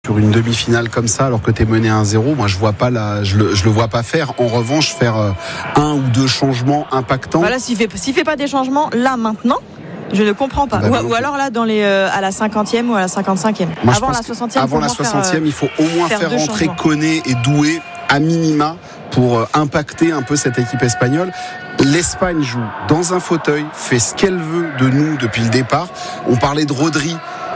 sur une demi-finale comme ça, alors que t'es mené 1-0, moi je le vois pas faire. En revanche, faire un ou deux changements impactants. Voilà, s'il fait pas des changements là maintenant, je ne comprends pas. Ou alors là à la 50e ou à la 55e. Moi, avant la 60e. Avant la 60e, il faut au moins faire rentrer Koné et Doué à minima pour impacter un peu cette équipe espagnole. L'Espagne joue dans un fauteuil, fait ce qu'elle veut de nous depuis le départ. On parlait de Rodri,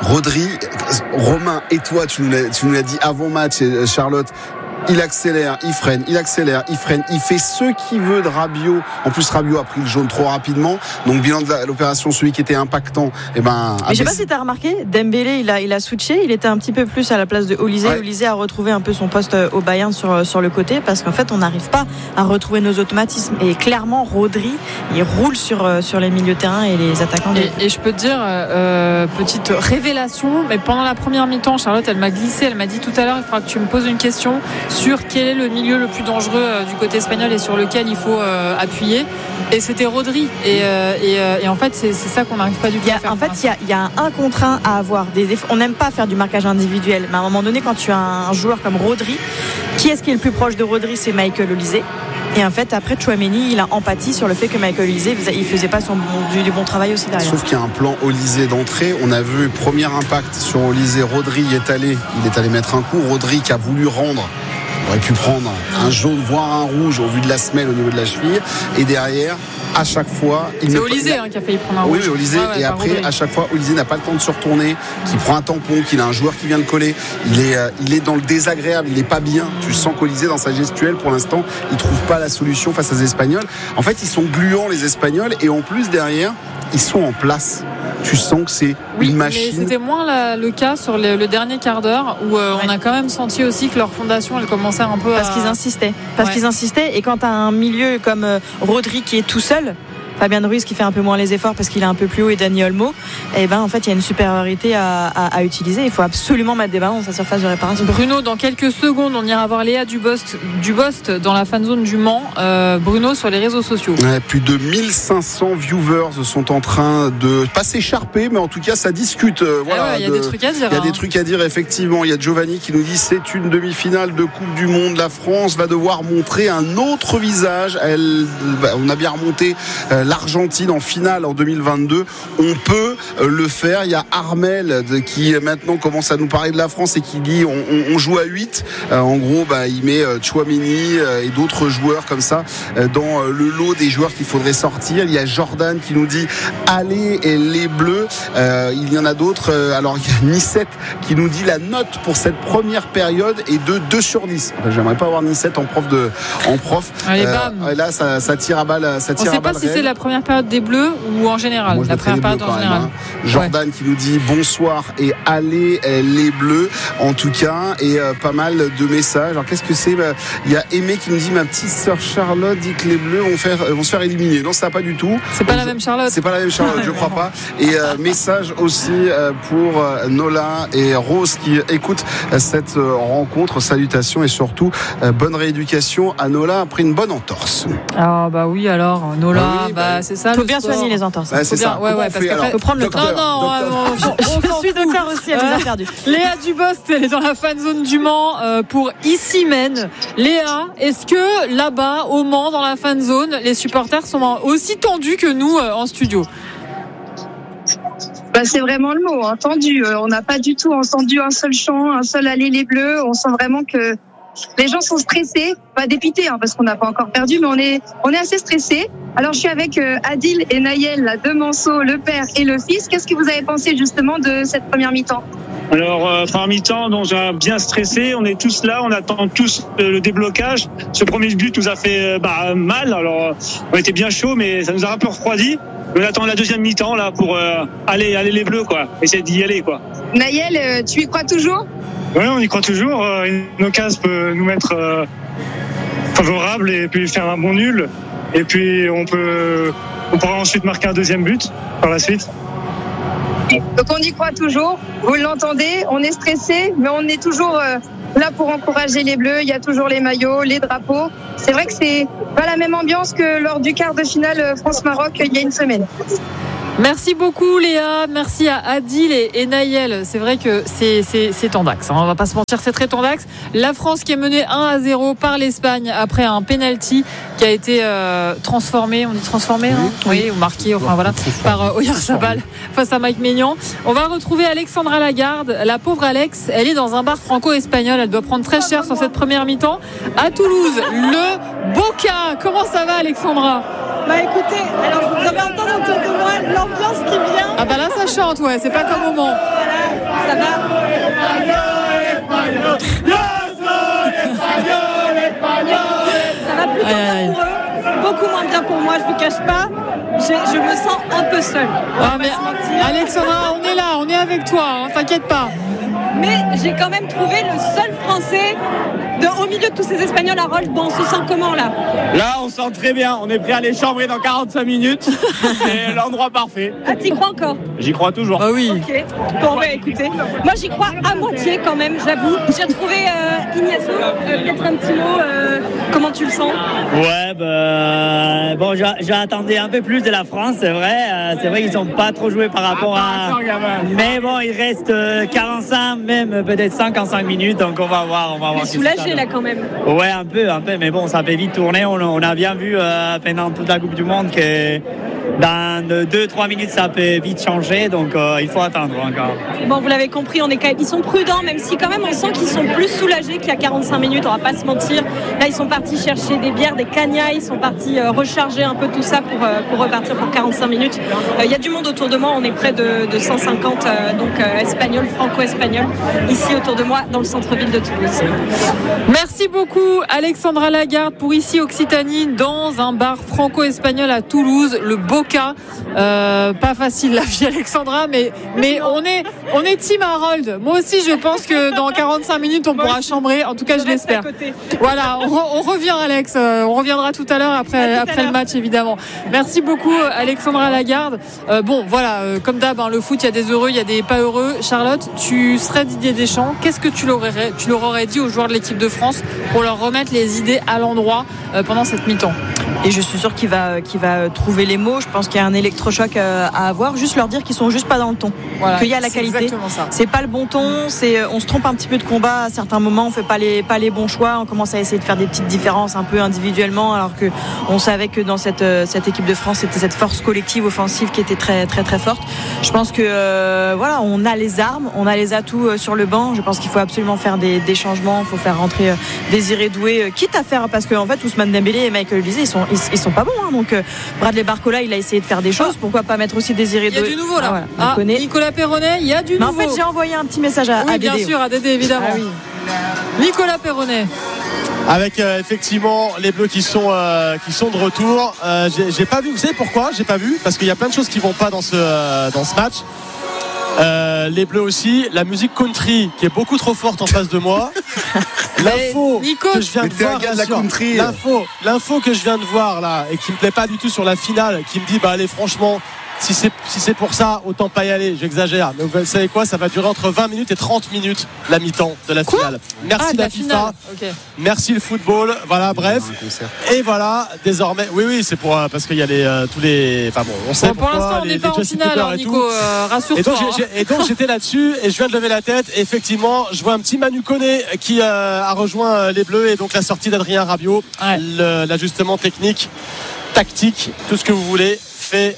Romain et toi, tu nous l'as dit avant match, Charlotte. Il accélère, il freine, il fait ce qu'il veut de Rabiot. En plus, Rabiot a pris le jaune trop rapidement. Donc, bilan de l'opération, celui qui était impactant, Mais je sais pas si t'as remarqué, Dembélé, il a switché, il était un petit peu plus à la place de Olysée. Ouais. Olysée a retrouvé un peu son poste au Bayern sur le côté, parce qu'en fait, on n'arrive pas à retrouver nos automatismes. Et clairement, Rodri, il roule sur les milieux de terrain et les attaquants. Et je peux te dire, petite révélation, mais pendant la première mi-temps, Charlotte, elle m'a glissé, elle m'a dit tout à l'heure, il faudra que tu me poses une question sur quel est le milieu le plus dangereux du côté espagnol et sur lequel il faut appuyer. Et c'était Rodri. Et en fait, c'est ça qu'on n'arrive pas du tout à faire. En fait, il y a un contre un à avoir. On n'aime pas faire du marquage individuel. Mais à un moment donné, quand tu as un joueur comme Rodri, qui est-ce qui est le plus proche de Rodri? C'est Michael Olise. Et en fait, après, Tchouaméni, il a empathie sur le fait que Michael Olise, il faisait pas du bon travail aussi derrière. Sauf qu'il y a un plan Olise d'entrée. On a vu premier impact sur Olise. Rodri il est allé mettre un coup. Rodri qui a voulu rendre. On aurait pu prendre un jaune, voire un rouge au vu de la semelle au niveau de la cheville. Et derrière, à chaque fois... C'est Olise qui a failli prendre un rouge. Oui, Olise. Et après, Rodri. À chaque fois, Olise n'a pas le temps de se retourner, qu'il prend un tampon, qu'il a un joueur qui vient le coller. Il est dans le désagréable, il n'est pas bien. Tu sens qu'Olise, dans sa gestuelle, pour l'instant, il ne trouve pas la solution face aux Espagnols. En fait, ils sont gluants, les Espagnols. Et en plus, derrière, ils sont en place. Tu sens que c'est une machine. Mais c'était moins le cas sur le dernier quart d'heure où on a quand même senti aussi que leur fondation elle commençait un peu parce qu'ils insistaient et quand tu as un milieu comme Rodri qui est tout seul, Fabien Ruiz qui fait un peu moins les efforts parce qu'il est un peu plus haut et Dani Olmo, et en fait il y a une supériorité à utiliser. Il faut absolument mettre des ballons dans sa surface de réparation. Bruno, dans quelques secondes on ira voir Léa Dubost dans la fan zone du Mans. Bruno, sur les réseaux sociaux, plus de 1500 viewers sont en train de pas s'écharper, mais en tout cas ça discute. Il y a des trucs à dire. Il y a des trucs à dire, effectivement. Il y a Giovanni qui nous dit c'est une demi-finale de Coupe du Monde. La France va devoir montrer un autre visage. On a bien remonté l'Argentine en finale en 2022, on peut le faire. Il y a Armel qui maintenant commence à nous parler de la France et qui dit on joue à 8. En gros, il met Tchouaméni et d'autres joueurs comme ça dans le lot des joueurs qu'il faudrait sortir. Il y a Jordan qui nous dit allez et les Bleus. Il y en a d'autres. Alors il y a Nicette qui nous dit la note pour cette première période est de 2/10. J'aimerais pas avoir Nicette en prof. Allez, bam. Là ça tire à balle. Ça tire on ne sait à balle pas si c'est la première période des Bleus ou en général. Moi, la première période en général. Jordan qui nous dit bonsoir et allez les Bleus en tout cas, et pas mal de messages. Alors qu'est-ce que c'est? Il y a Aimé qui nous dit ma petite sœur Charlotte dit que les Bleus vont se faire éliminer. Non, ça pas du tout. C'est pas la même Charlotte. C'est pas la même Charlotte, je crois pas. Et message aussi pour Nola et Rose qui écoutent cette rencontre. Salutations et surtout bonne rééducation à Nola après une bonne entorse. Ah oui, alors Nola, c'est ça. Faut bien soigner les entorses. C'est ça. Parce qu'il faut prendre le temps. Je suis docteur aussi, elle nous a perdu. Léa Dubost, elle est dans la fan zone du Mans pour Ici Men. Léa, est-ce que là-bas au Mans, dans la fan zone, les supporters sont aussi tendus que nous en studio? C'est vraiment le mot, tendu. On n'a pas du tout entendu un seul chant, un seul aller les Bleus. On sent vraiment que les gens sont stressés, pas dépités parce qu'on n'a pas encore perdu, mais on est assez stressés. Alors je suis avec Adil et Naël, deux Manceau, le père et le fils. Qu'est-ce que vous avez pensé justement de cette première mi-temps? Alors première mi-temps, donc j'ai bien stressé. On est tous là, on attend tous le déblocage. Ce premier but nous a fait mal. Alors on était bien chaud, mais ça nous a un peu refroidi. On attend la deuxième mi-temps là pour aller les Bleus quoi. Essayer d'y aller quoi. Naël, tu y crois toujours? Oui, on y croit toujours. Une occasion peut nous mettre favorable et puis faire un bon nul. Et puis on pourra ensuite marquer un deuxième but par la suite. Donc on y croit toujours. Vous l'entendez, on est stressé, mais on est toujours là pour encourager les Bleus. Il y a toujours les maillots, les drapeaux. C'est vrai que c'est pas la même ambiance que lors du quart de finale France-Maroc il y a une semaine. Merci beaucoup Léa, merci à Adil et Naël. C'est vrai que c'est tendax, hein. On va pas se mentir, c'est très tendax. La France qui est menée 1-0 par l'Espagne après un penalty qui a été transformé, on dit transformé, hein, oui, ou marqué, enfin voilà, par Oyarzabal face à Mike Maignan. On va retrouver Alexandra Lagarde. La pauvre Alex, elle est dans un bar franco-espagnol, elle doit prendre très cher sur cette première mi-temps. À Toulouse, le Boca. Comment ça va Alexandra? Bah écoutez, alors vous avez entendu autour de moi l'ambiance qui vient. Ah bah là ça chante, ouais, c'est pas comme au Mans. Voilà, ça va. Ça va plutôt bien pour eux, beaucoup moins bien pour moi, je vous cache pas. Je me sens un peu seule. Ah mais Alexandra, on est là, on est avec toi, hein, t'inquiète pas. Mais j'ai quand même trouvé le seul Français au milieu de tous ces Espagnols. Harold, bon, on se sent comment là? Là, on se sent très bien. On est prêt à les chambrer dans 45 minutes. C'est l'endroit parfait. Ah, t'y crois encore? J'y crois toujours. Ah oui. Ok. Bon, bah écoutez, moi j'y crois à moitié quand même, j'avoue. J'ai retrouvé Ignacio. Peut-être un petit mot. Comment tu le sens? Ouais, bah, bon, j'attendais un peu plus de la France, c'est vrai. C'est vrai qu'ils sont pas trop joués par rapport à. Mais bon, il reste 45, même peut-être 55 minutes, donc on va voir. Mais soulagé là quand même. Ouais, un peu, mais bon, ça fait vite tourner. On a bien vu pendant toute la Coupe du Monde que dans 2-3 minutes, ça peut vite changer, donc il faut attendre encore. Bon, vous l'avez compris, ils sont prudents, même si quand même on sent qu'ils sont plus soulagés qu'il y a 45 minutes, on va pas se mentir. Là, ils sont partis chercher des bières, des cagnas, ils sont partis recharger un peu tout ça pour repartir pour 45 minutes. Il y a du monde autour de moi, on est près de 150 espagnols, franco-espagnols, ici autour de moi, dans le centre-ville de Toulouse. Merci beaucoup Alexandra Lagarde pour Ici Occitanie, dans un bar franco-espagnol à Toulouse, le Boca. Pas facile la vie Alexandra, mais on est team Harold. Moi aussi je pense que dans 45 minutes on pourra chambrer, en tout cas je l'espère. Voilà, on revient Alex, on reviendra tout à l'heure après le match évidemment. Merci beaucoup Alexandra Lagarde. Bon voilà, comme d'hab, le foot, il y a des heureux, il y a des pas heureux. Charlotte, tu serais Didier Deschamps, qu'est-ce que tu leur aurais dit aux joueurs de l'équipe de France pour leur remettre les idées à l'endroit pendant cette mi-temps? Et je suis sûre qu'il va trouver les mots. Je pense qu'il y a un électrochoc à avoir. Juste leur dire qu'ils sont juste pas dans le ton. Voilà, qu'il y a la qualité. C'est pas le bon ton. On se trompe un petit peu de combat à certains moments. On fait pas les bons choix. On commence à essayer de faire des petites différences un peu individuellement, alors que on savait que dans cette équipe de France, c'était cette force collective offensive qui était très très très forte. Je pense que voilà, on a les armes, on a les atouts sur le banc. Je pense qu'il faut absolument faire des changements. Il faut faire rentrer Désiré Doué, quitte à faire, parce qu'en fait Ousmane Dembélé et Michael Olise, ils sont pas bons, hein. Donc Bradley Barcola, il a essayé de faire des choses. Pourquoi pas mettre aussi Désiré Doué? Il y a du nouveau là. Nicolas Perronnet, il y a du nouveau. En fait, j'ai envoyé un petit message à Dédé. Bien sûr, à Dédé évidemment. Ah, oui. Nicolas Perronnet. Avec effectivement les Bleus qui sont de retour. J'ai pas vu. Vous savez pourquoi j'ai pas vu? Parce qu'il y a plein de choses qui vont pas dans ce match. Les Bleus aussi, la musique country qui est beaucoup trop forte en face de moi. L'info que je viens de voir, l'info que je viens de voir là et qui me plaît pas du tout sur la finale, qui me dit allez, franchement, si c'est pour ça, autant pas y aller. J'exagère, mais vous savez quoi, ça va durer entre 20 minutes et 30 minutes la mi-temps de la finale. Merci la FIFA, okay. Merci le football, voilà, bref. Et voilà, désormais, oui, c'est pour parce qu'il y a tous les, enfin bon, on sait pour l'instant on n'est pas en finale, hein, Nico, rassure-toi. Et donc j'étais là-dessus et je viens de lever la tête. Et effectivement, je vois un petit Manu Koné qui a rejoint les Bleus, et donc la sortie d'Adrien Rabiot, l'ajustement technique, tactique, tout ce que vous voulez, fait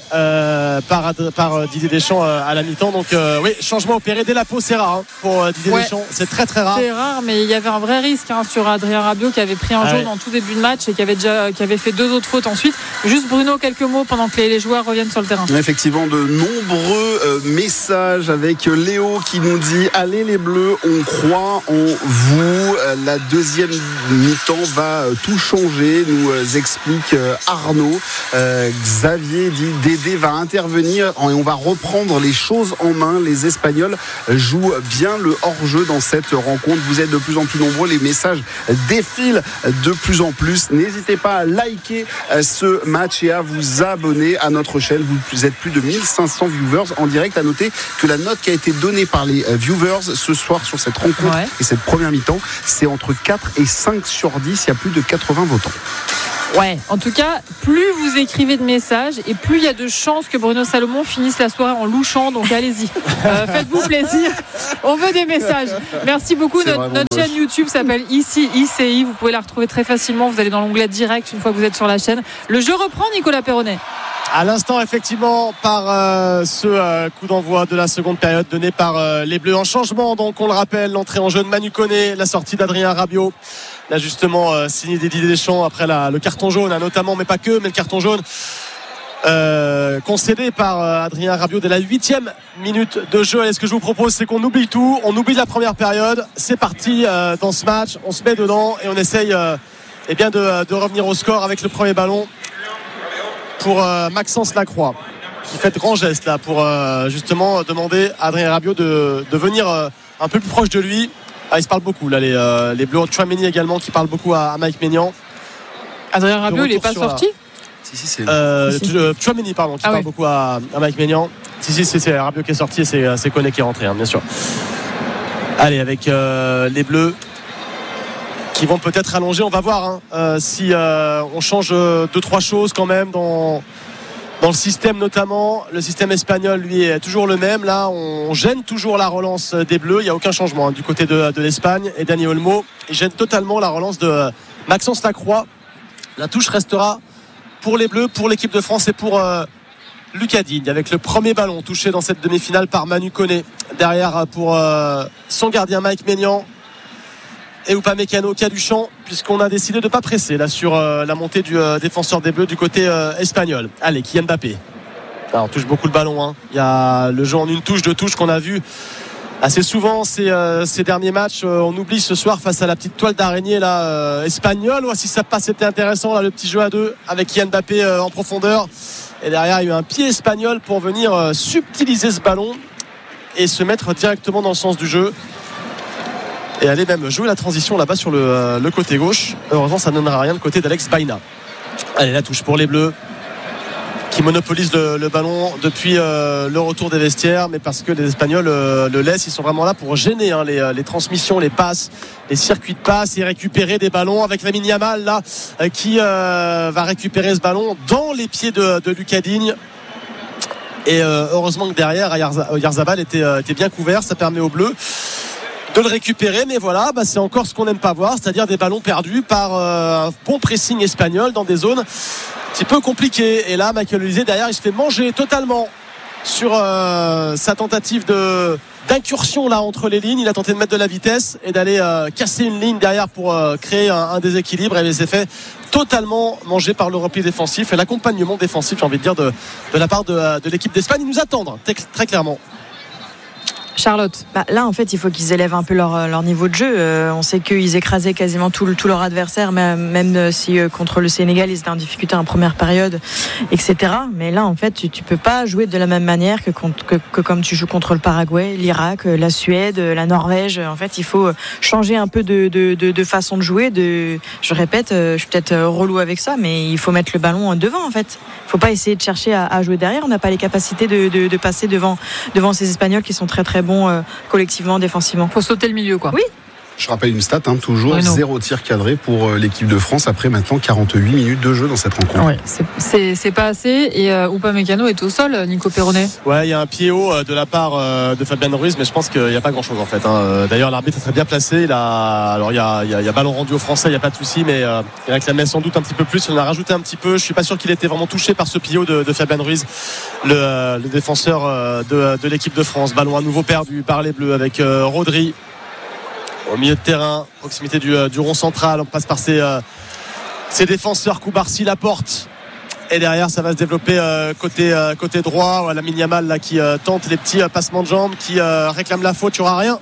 par Didier Deschamps à la mi-temps. Donc oui, changement opéré dès la pause, c'est rare pour Didier Deschamps, c'est très très rare. C'est rare, mais il y avait un vrai risque sur Adrien Rabiot qui avait pris un jaune en tout début de match et qui avait fait 2 autres fautes ensuite. Juste Bruno, quelques mots pendant que les joueurs reviennent sur le terrain. Effectivement, de nombreux messages avec Léo qui nous dit: allez les Bleus, on croit en vous. La deuxième mi-temps va tout changer, nous explique Arnaud. Xavier dit: Dédé va intervenir et on va reprendre les choses en main. Les Espagnols jouent bien le hors-jeu dans cette rencontre. Vous êtes de plus en plus nombreux, les messages défilent de plus en plus. N'hésitez pas à liker ce match et à vous abonner à notre chaîne. Vous êtes plus de 1500 viewers en direct. À noter que la note qui a été donnée par les viewers ce soir sur cette rencontre et cette première mi-temps, c'est entre 4 et 5 sur 10. Il y a plus de 80 votants. Ouais, en tout cas, plus vous écrivez de messages et plus il y a de chances que Bruno Salomon finisse la soirée en louchant. Donc allez-y, faites-vous plaisir. On veut des messages. Merci beaucoup. Notre chaîne YouTube s'appelle Ici ICI. Vous pouvez la retrouver très facilement. Vous allez dans l'onglet direct une fois que vous êtes sur la chaîne. Le jeu reprend, Nicolas Perronnet. À l'instant, effectivement, par ce coup d'envoi de la seconde période donné par les Bleus en changement. Donc, on le rappelle, l'entrée en jeu de Manu Koné, la sortie d'Adrien Rabiot, l'ajustement signé Didier Deschamps après le carton jaune, notamment, mais pas que, mais le carton jaune concédé par Adrien Rabiot dès la 8e minute de jeu. Et ce que je vous propose, c'est qu'on oublie tout, on oublie la première période. C'est parti dans ce match, on se met dedans et on essaye de revenir au score avec le premier ballon pour Maxence Lacroix, qui fait de grands gestes là pour justement demander à Adrien Rabiot de venir un peu plus proche de lui. Il se parle beaucoup là, les Bleus. Chouameni également qui parle beaucoup à Mike Maignan. Adrien Rabiot, il n'est pas sorti. Si, c'est Chouameni, pardon, qui parle beaucoup à Mike Maignan. Si, c'est Rabiot qui est sorti et c'est Koné qui est rentré, bien sûr. Allez, avec les Bleus qui vont peut-être rallonger, on va voir si on change 2-3 choses quand même dans le système, notamment le système espagnol lui est toujours le même. Là on gêne toujours la relance des Bleus, il n'y a aucun changement du côté de l'Espagne. Et Dani Olmo, il gêne totalement la relance de Maxence Lacroix. La touche restera pour les Bleus, pour l'équipe de France et pour Lucas Digne, avec le premier ballon touché dans cette demi-finale par Manu Koné, derrière pour son gardien Mike Maignan et Upamecano qui a du champ, puisqu'on a décidé de ne pas presser là sur la montée du défenseur des Bleus du côté espagnol. Allez, Kylian Mbappé. Alors, on touche beaucoup le ballon. Il y a le jeu en une touche, deux touches qu'on a vu assez souvent ces derniers matchs. On oublie ce soir face à la petite toile d'araignée là, espagnole. Si ça passe, c'était intéressant là, le petit jeu à deux avec Kylian Mbappé en profondeur. Et derrière, il y a eu un pied espagnol pour venir subtiliser ce ballon et se mettre directement dans le sens du jeu. Et aller même jouer la transition là-bas sur le côté gauche. Heureusement, ça ne donnera rien de côté d'Alex Baena. Allez, la touche pour les Bleus qui monopolisent le ballon depuis le retour des vestiaires, mais parce que les Espagnols le laissent. Ils sont vraiment là pour gêner les transmissions, les passes, les circuits de passes et récupérer des ballons avec Lamine Yamal là qui va récupérer ce ballon dans les pieds de Lucas Digne. Et heureusement que derrière Oyarzabal était bien couvert. Ça permet aux Bleus de le récupérer, mais voilà, c'est encore ce qu'on n'aime pas voir, c'est-à-dire des ballons perdus par un bon pressing espagnol dans des zones un petit peu compliquées. Et là, Michael Olise derrière, il se fait manger totalement sur sa tentative d'incursion là entre les lignes. Il a tenté de mettre de la vitesse et d'aller casser une ligne derrière pour créer un déséquilibre, et il s'est fait totalement manger par le repli défensif et l'accompagnement défensif, j'ai envie de dire, de la part de l'équipe d'Espagne. Ils nous attendent très clairement. Charlotte. Là, en fait, il faut qu'ils élèvent un peu leur niveau de jeu. On sait qu'ils écrasaient quasiment tout leur adversaire, même si contre le Sénégal, ils étaient en difficulté en première période, etc. Mais là, en fait, tu peux pas jouer de la même manière que comme tu joues contre le Paraguay, l'Irak, la Suède, la Norvège. En fait, il faut changer un peu de façon de jouer. Je répète, je suis peut-être relou avec ça, mais il faut mettre le ballon devant, en fait. Il faut pas essayer de chercher à jouer derrière. On n'a pas les capacités de passer devant ces Espagnols qui sont très très bons collectivement, défensivement. Faut sauter le milieu, quoi. Oui. Je rappelle une stat, toujours 0 tir cadré pour l'équipe de France après maintenant 48 minutes de jeu dans cette rencontre. Ouais, c'est pas assez. Et Upamecano est au sol, Nico Perronnet. Ouais, il y a un pied haut de la part de Fabien Ruiz, mais je pense qu'il n'y a pas grand chose en fait. D'ailleurs, l'arbitre est très bien placé. Alors il y a ballon rendu aux Français, il n'y a pas de souci, mais il réclamait sans doute un petit peu plus. Il en a rajouté un petit peu. Je suis pas sûr qu'il était vraiment touché par ce pied haut de Fabien Ruiz, le défenseur de l'équipe de France. Ballon à nouveau perdu par les Bleus avec Rodri au milieu de terrain, proximité du rond central. On passe par ses défenseurs, Koubarsi, Laporte, et derrière ça va se développer côté droit. Lamine Yamal là qui tente les petits passements de jambes, qui réclame la faute, il n'y aura rien.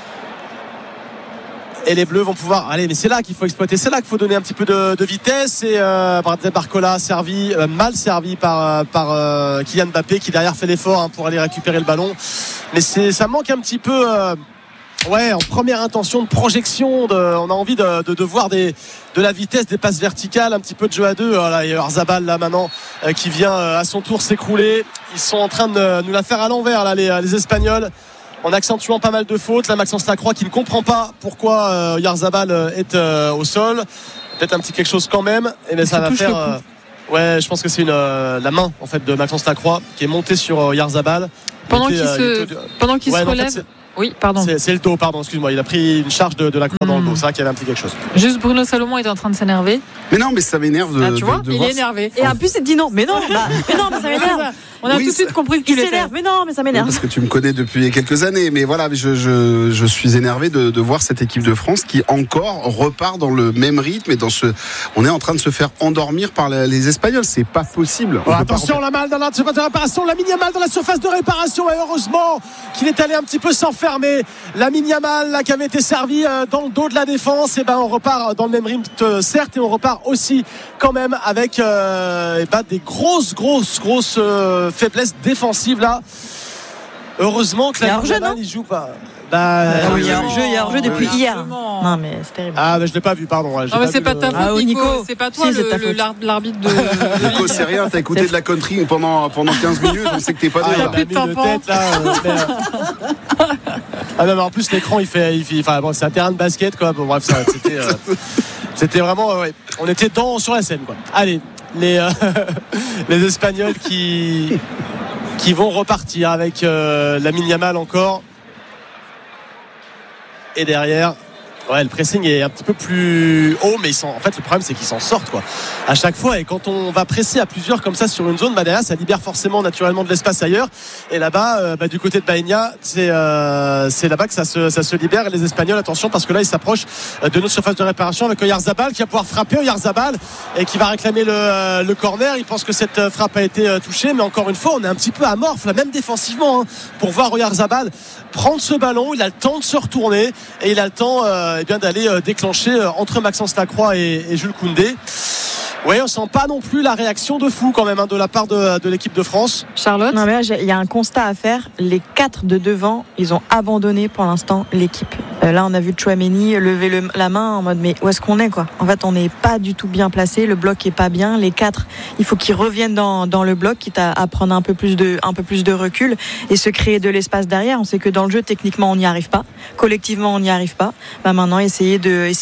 Et les Bleus vont pouvoir mais c'est là qu'il faut exploiter, c'est là qu'il faut donner un petit peu de vitesse. Et Barcola mal servi par Kylian Mbappé, qui derrière fait l'effort pour aller récupérer le ballon, mais ça manque un petit peu en première intention de projection. On a envie de voir de la vitesse, des passes verticales, un petit peu de jeu à deux. Voilà, il y a Oyarzabal là maintenant qui vient à son tour s'écrouler. Ils sont en train de nous la faire à l'envers là, les Espagnols, en accentuant pas mal de fautes. Là, Maxence Lacroix qui ne comprend pas pourquoi Oyarzabal est au sol. peut-être un petit quelque chose quand même, mais ça va faire. Ouais, je pense que c'est la main en fait de Maxence Lacroix qui est montée sur Oyarzabal. Pendant qu'il se relève. En fait, oui, pardon. C'est le dos, pardon, excuse-moi. Il a pris une charge de Lacroix dans le dos. C'est vrai qu'il y avait un petit quelque chose. Juste Bruno Salomon est en train de s'énerver. Mais non, mais ça m'énerve de. Tu vois, il est énervé. Et en plus, il dit non. Mais non, mais ça m'énerve. On a tout de suite compris qu'il s'énerve. Mais non, mais ça m'énerve. Parce que tu me connais depuis quelques années. Mais voilà, je suis énervé de voir cette équipe de France qui encore repart dans le même rythme et on est en train de se faire endormir par les Espagnols. C'est pas possible. Attention, la malle dans la surface de réparation. Lamine Yamal dans la surface de réparation. Et heureusement qu'il est allé un petit peu s'enfermer. Lamine Yamal, là, qui avait été servi dans le dos de la défense. Et ben, on repart dans le même rythme, certes. Et on repart aussi quand même avec des grosses faiblesse défensive là. Heureusement que la Yamal il joue pas. Il y a hors-jeu depuis hier. Non mais c'est terrible. Ah mais je l'ai pas vu, pardon. Non mais c'est pas ta faute, Nico. C'est pas toi l'arbitre de. Nico, c'est rien. T'as écouté de la country pendant 15 minutes. On sait que t'es pas là. Plus de tête là. Ah non mais en plus l'écran il fait enfin bon, c'est un terrain de basket quoi. Bon bref c'était vraiment on était sur la scène quoi. Allez. Les Espagnols qui vont repartir avec Lamine Yamal encore, et derrière le pressing est un petit peu plus haut, mais en fait le problème c'est qu'ils s'en sortent quoi à chaque fois, et quand on va presser à plusieurs comme ça sur une zone, derrière ça libère forcément naturellement de l'espace ailleurs, et là-bas du côté de Baïnia c'est là-bas que ça se libère, et les Espagnols, attention parce que là ils s'approchent de notre surface de réparation avec Oyarzabal qui va pouvoir frapper, Oyarzabal, et qui va réclamer le corner. Il pense que cette frappe a été touchée, mais encore une fois on est un petit peu amorphe là, même défensivement pour voir Oyarzabal prendre ce ballon. Il a le temps de se retourner et il a le temps d'aller déclencher entre Maxence Lacroix et Jules Koundé. Oui, on sent pas non plus la réaction de fou quand même de la part de l'équipe de France. Charlotte. Non mais là il y a un constat à faire. Les 4 de devant, ils ont abandonné pour l'instant l'équipe. Là on a vu Tchouaméni lever la main en mode mais où est-ce qu'on est quoi. En fait on n'est pas du tout bien placé, le bloc est pas bien. Les 4, il faut qu'ils reviennent dans le bloc, quitte à prendre un peu plus de recul et se créer de l'espace derrière. On sait que dans le jeu techniquement on n'y arrive pas, collectivement on n'y arrive pas. Maintenant essayer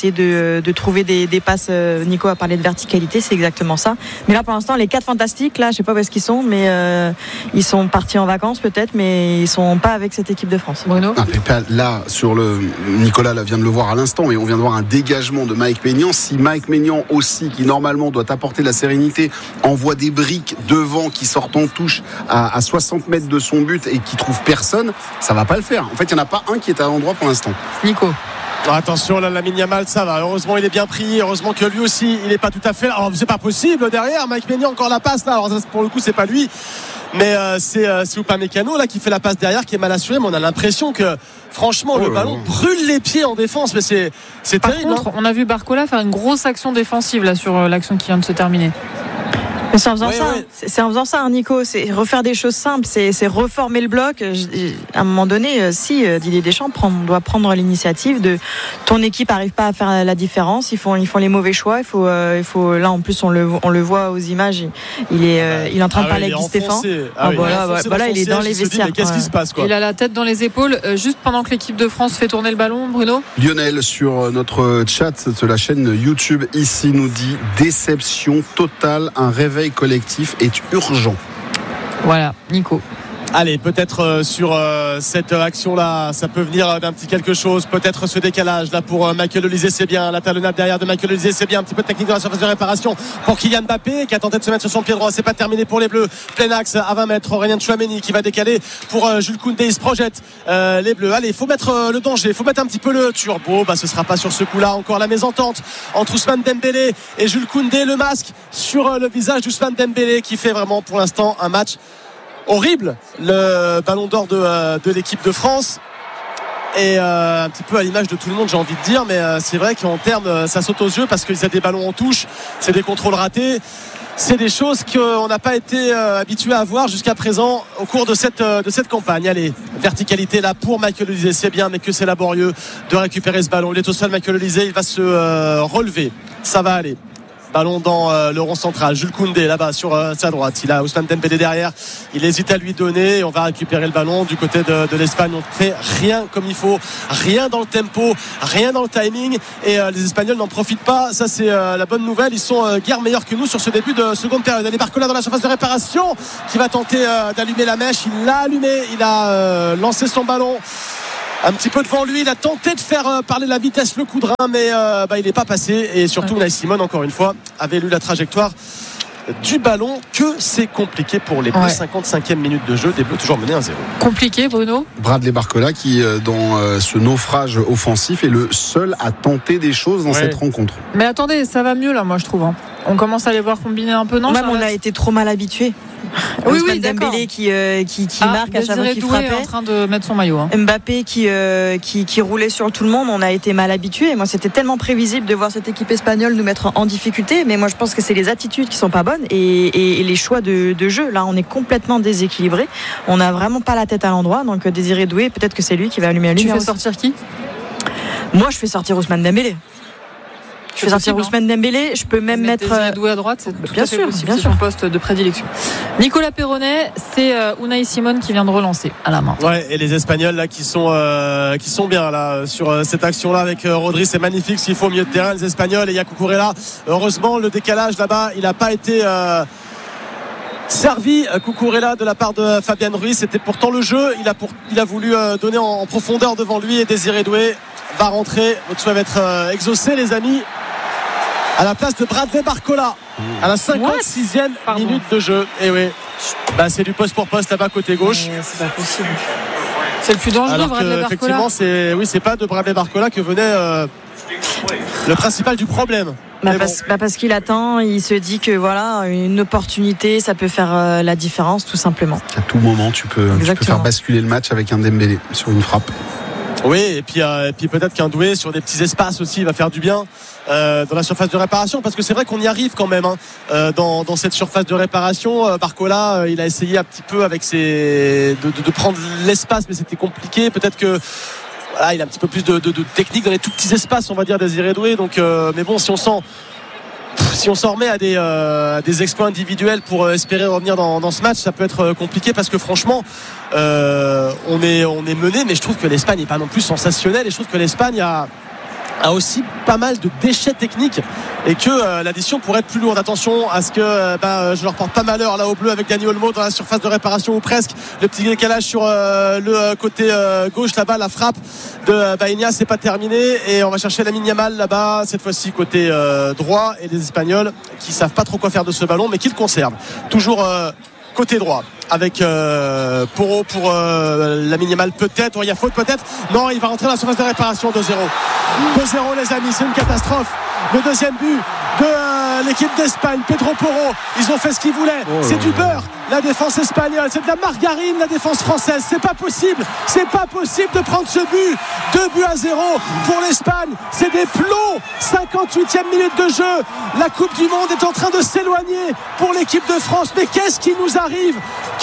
de trouver des passes. Nico a parlé de verticalité, c'est exactement ça. Mais là pour l'instant les 4 fantastiques, là je sais pas où est-ce qu'ils sont, mais ils sont partis en vacances peut-être, mais ils sont pas avec cette équipe de France. Bruno. Là Nicolas vient de le voir à l'instant, mais on vient de voir un dégagement de Mike Maignan. Si Mike Maignan aussi, qui normalement doit apporter la sérénité, envoie des briques devant qui sortent en touche à 60 mètres de son but et qui trouve personne, ça va pas le faire. En fait il n'y en a pas un qui est à l'endroit pour l'instant. Nico. Attention là, Lamine Yamal, ça va. Heureusement il est bien pris. Heureusement que lui aussi il n'est pas tout à fait là. Alors c'est pas possible derrière. Mike Maignan encore la passe là. Alors ça, pour le coup c'est pas lui, mais c'est Upamecano là qui fait la passe derrière, qui est mal assuré. Mais on a l'impression que franchement le ballon brûle les pieds en défense. Mais c'est terrible. Par contre, on a vu Barcola faire une grosse action défensive là sur l'action qui vient de se terminer. Mais c'est en faisant c'est en faisant ça, Nico, c'est refaire des choses simples, c'est reformer le bloc. À un moment donné, Didier Deschamps doit prendre l'initiative de ton équipe arrive pas à faire la différence, ils font les mauvais choix, il faut là en plus on le voit aux images, il est en train de parler avec Guy Stéphane. Voilà, il est dans les vestiaires. Qu'est-ce qui se passe quoi ? Il a la tête dans les épaules juste pendant que l'équipe de France fait tourner le ballon, Bruno. Lionel sur notre chat de la chaîne YouTube ici nous dit déception totale, un réveil collectif est urgent. Voilà, Nico. Allez, peut-être sur cette action-là, ça peut venir d'un petit quelque chose. Peut-être ce décalage là pour Michael Olise, c'est bien. La talonnade derrière de Michael Olise, c'est bien. Un petit peu de technique dans la surface de réparation pour Kylian Mbappé qui a tenté de se mettre sur son pied droit. C'est pas terminé pour les Bleus. Plein axe à 20 mètres. Aurélien Tchouaméni qui va décaler pour Jules Koundé. Il se projette les Bleus. Allez, il faut mettre le danger. Il faut mettre un petit peu le turbo. Ce sera pas sur ce coup-là. Encore la mésentente entre Ousmane Dembélé et Jules Koundé. Le masque sur le visage d'Ousmane Dembélé qui fait vraiment pour l'instant un match horrible, le ballon d'or de l'équipe de France, et un petit peu à l'image de tout le monde, j'ai envie de dire, mais c'est vrai qu'en termes ça saute aux yeux parce qu'ils a des ballons en touche, c'est des contrôles ratés, c'est des choses qu'on n'a pas été habitué à voir jusqu'à présent au cours de cette campagne. Allez, verticalité là pour Michael Olise, c'est bien, mais que c'est laborieux de récupérer ce ballon. Il est au sol, Michael Olise, il va se relever, ça va aller. Ballon dans le rond central. Jules Koundé là-bas sur sa droite. Il a Ousmane Dembélé derrière. Il hésite à lui donner. Et on va récupérer le ballon du côté de l'Espagne. On fait rien comme il faut, rien dans le tempo, rien dans le timing. Et les Espagnols n'en profitent pas. Ça, c'est la bonne nouvelle. Ils sont guère meilleurs que nous sur ce début de seconde période. Allez, Barcola dans la surface de réparation qui va tenter d'allumer la mèche. Il l'a allumé. Il a lancé son ballon un petit peu devant lui. Il a tenté de faire parler la vitesse le coup de rein, mais il n'est pas passé. Et surtout Unai Simon, encore une fois, avait lu la trajectoire du ballon. Que c'est compliqué pour les Bleus. 55e minute de jeu, des Bleus toujours menés 1-0. Compliqué, Bruno. Bradley Barcola qui dans ce naufrage offensif est le seul à tenter des choses dans cette rencontre. Mais attendez, ça va mieux là, moi je trouve. On commence à les voir combiner un peu, non? Même on a été trop mal habitués. Oui, Dembélé qui marque à chaque fois qu'il frappait, en train de mettre son maillot. Mbappé qui roulait sur tout le monde. On a été mal habitués. Moi, c'était tellement prévisible de voir cette équipe espagnole nous mettre en difficulté. Mais moi, je pense que c'est les attitudes qui sont pas bonnes et les choix de jeu. Là, on est complètement déséquilibré. On n'a vraiment pas la tête à l'endroit. Donc, Désiré Doué, peut-être que c'est lui qui va allumer la lumière. Tu fais sortir qui? Moi, je fais sortir Ousmane Dembélé. Je fais sortir Ousmane Dembélé. Je peux même mettre Doué à droite. C'est bien sûr, c'est son poste de prédilection. Nicolas Perronnet, c'est Unai Simon qui vient de relancer à la main. Ouais, et les Espagnols là qui sont bien là sur cette action là avec Rodri, c'est magnifique. S'il faut au milieu de terrain, les Espagnols, et il y a Cucurella. Heureusement, le décalage là-bas, il n'a pas été servi. Cucurella de la part de Fabian Ruiz, c'était pourtant le jeu. Il a voulu donner en profondeur devant lui, et Désiré Doué va rentrer. Votre souhait va être exaucé, les amis, à la place de Bradley Barcola à la 56e minute de jeu. Et oui, c'est du poste pour poste là-bas côté gauche. C'est pas possible. C'est le plus dangereux. Alors Bradley Barcola. Effectivement, c'est pas de Bradley Barcola que venait le principal du problème. Parce qu'il attend, il se dit que voilà, une opportunité, ça peut faire la différence, tout simplement. À tout moment, tu peux faire basculer le match avec un Dembélé sur une frappe. Oui, et puis peut-être qu'un Doué sur des petits espaces aussi va faire du bien dans la surface de réparation, parce que c'est vrai qu'on y arrive quand même dans cette surface de réparation. Barcola, il a essayé un petit peu avec de prendre l'espace, mais c'était compliqué. Peut-être que voilà, il a un petit peu plus de technique dans les tout petits espaces, on va dire, Désiré Doué. Donc, mais bon, si on s'en remet à des exploits individuels pour espérer revenir dans ce match, ça peut être compliqué, parce que franchement on est mené, mais je trouve que l'Espagne n'est pas non plus sensationnelle, et je trouve que l'Espagne a aussi pas mal de déchets techniques, et que l'addition pourrait être plus lourde. Attention à ce que je leur porte pas malheur là au bleu avec Dani Olmo dans la surface de réparation, ou presque. Le petit décalage sur le côté gauche là-bas, la frappe de Baïnia, c'est pas terminé, et on va chercher Lamine Yamal là-bas, cette fois-ci côté droit, et les Espagnols qui savent pas trop quoi faire de ce ballon, mais qui le conservent toujours côté droit avec Porro pour Lamine Yamal, peut-être. Il y a faute, peut-être. Non, il va rentrer dans la surface de réparation. 2-0 les amis, c'est une catastrophe. Le deuxième but de l'équipe d'Espagne, Pedro Porro. Ils ont fait ce qu'ils voulaient. C'est du beurre, la défense espagnole. C'est de la margarine, la défense française. C'est pas possible de prendre ce but. 2-0 pour l'Espagne. C'est des plombs. 58e minute de jeu. La Coupe du Monde est en train de s'éloigner pour l'équipe de France. Mais qu'est-ce qui nous arrive,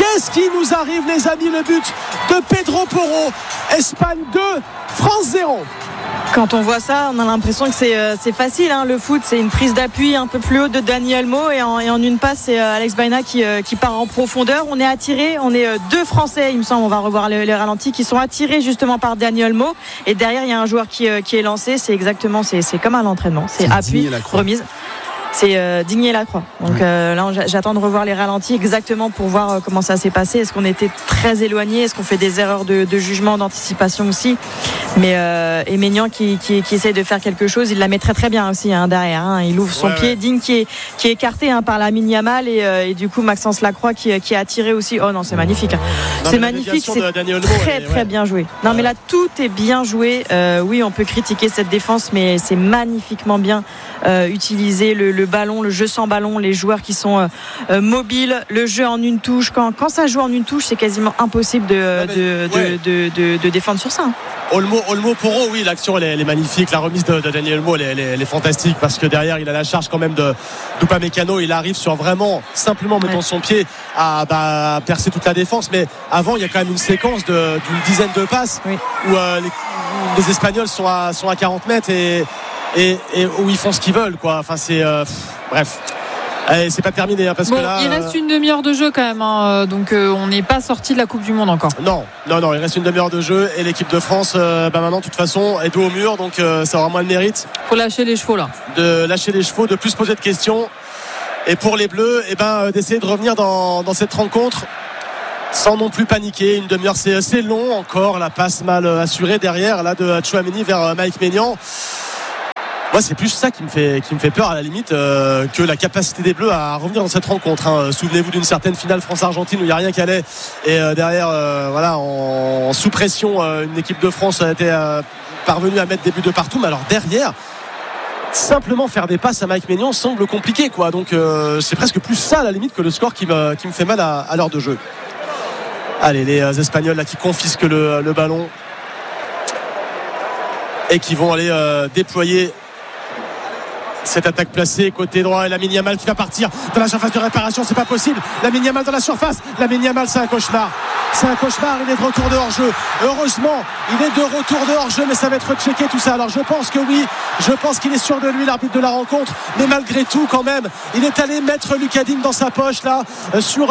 les amis? Le but de Pedro Porro. Espagne 2, France 0. Quand on voit ça, on a l'impression que c'est facile, hein. Le foot, c'est une prise d'appui un peu plus haute de Dani Olmo, et en une passe, c'est Alex Baïna qui part en profondeur. On est attiré, on est deux Français, il me semble, on va revoir les ralentis, qui sont attirés justement par Dani Olmo, et derrière il y a un joueur qui est lancé. C'est exactement, c'est comme à l'entraînement, c'est appui, remise. C'est Digne la croix. Donc là, j'attends de revoir les ralentis exactement pour voir comment ça s'est passé. Est-ce qu'on était très éloigné? Est-ce qu'on fait des erreurs de jugement, d'anticipation aussi? Mais Maignan qui essaye de faire quelque chose, il la met très très bien aussi derrière. Il ouvre son pied. Digne qui est écarté par Lamine Yamal, et du coup Maxence Lacroix qui a attiré aussi. Oh non, c'est magnifique. C'est magnifique, c'est très très bien joué. Non mais là tout est bien joué. Oui, on peut critiquer cette défense, mais c'est magnifiquement bien utilisé. Le ballon, le jeu sans ballon, les joueurs qui sont mobiles, le jeu en une touche. Quand ça joue en une touche, c'est quasiment impossible de défendre sur ça. Olmo Porro, oui, l'action elle est magnifique. La remise de Dani Olmo elle est fantastique, parce que derrière il a la charge quand même d'Upamecano. Il arrive sur vraiment simplement mettant son pied à percer toute la défense. Mais avant, il y a quand même une séquence d'une dizaine de passes où les Espagnols sont à 40 mètres et où ils font ce qu'ils veulent, quoi. Enfin, bref. Allez, c'est pas terminé parce que là. Il reste une demi-heure de jeu quand même, donc on n'est pas sorti de la Coupe du Monde encore. Non, il reste une demi-heure de jeu et l'équipe de France, maintenant, de toute façon, est dos au mur, donc ça aura moins de mérite. Faut lâcher les chevaux là. De lâcher les chevaux, de plus poser de questions. Et pour les Bleus, d'essayer de revenir dans cette rencontre sans non plus paniquer. Une demi-heure, c'est assez long encore. La passe mal assurée derrière, là, de Tchouaméni vers Mike Maignan. Moi, c'est plus ça qui me fait peur à la limite que la capacité des Bleus à revenir dans cette rencontre. Hein. Souvenez-vous d'une certaine finale France-Argentine où il n'y a rien qui allait et derrière, en sous pression, une équipe de France a été parvenue à mettre des buts de partout. Mais alors derrière, simplement faire des passes à Mike Maignan semble compliqué, quoi. Donc c'est presque plus ça à la limite que le score qui me fait mal à l'heure de jeu. Allez, les Espagnols là qui confisquent le ballon et qui vont aller déployer cette attaque placée côté droit et Lamine Yamal qui va partir dans la surface de réparation. C'est pas possible. Lamine Yamal dans la surface. Lamine Yamal, c'est un cauchemar. Il est de retour de hors-jeu. Heureusement, il est de retour de hors-jeu, mais ça va être checké tout ça. Alors je pense que oui, je pense qu'il est sûr de lui, l'arbitre de la rencontre, mais malgré tout quand même, il est allé mettre Lucas Digne dans sa poche là sur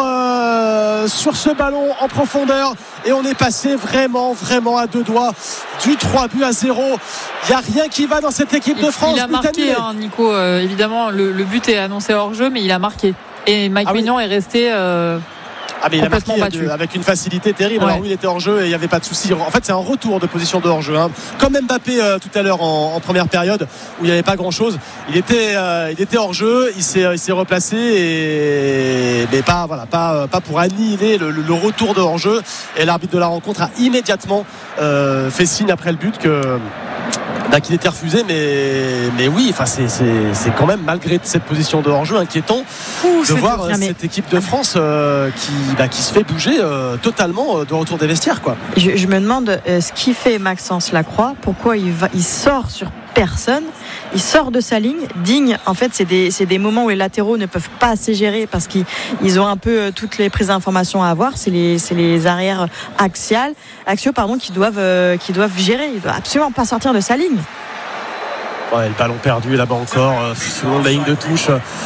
ce ballon en profondeur et on est passé vraiment à 2 doigts du 3-0. Il n'y a rien qui va dans cette équipe de France. Il a marqué, Nico, évidemment le but est annoncé hors-jeu, mais il a marqué et Mike Maignan est resté mais il a marqué avec une facilité terrible. Alors oui, il était hors jeu et il n'y avait pas de souci. En fait, c'est un retour de position de hors jeu, hein. Comme Mbappé tout à l'heure en première période où il n'y avait pas grand chose. Il était hors jeu, il s'est replacé mais pas pour annihiler le retour de hors jeu. Et l'arbitre de la rencontre a immédiatement fait signe après le but qu'il était refusé, mais oui, c'est quand même malgré cette position de hors-jeu inquiétant de voir cette équipe de France qui se fait bouger totalement de retour des vestiaires, quoi. Je me demande ce qu'il fait Maxence Lacroix, pourquoi il sort sur personne, il sort de sa ligne. Digne, en fait, c'est des moments où les latéraux ne peuvent pas assez gérer parce qu'ils ont un peu toutes les prises d'informations à avoir. C'est les arrières axiaux qui doivent gérer. Il ne doit absolument pas sortir de sa ligne. Ouais, le ballon perdu là-bas encore, selon la ligne de touche.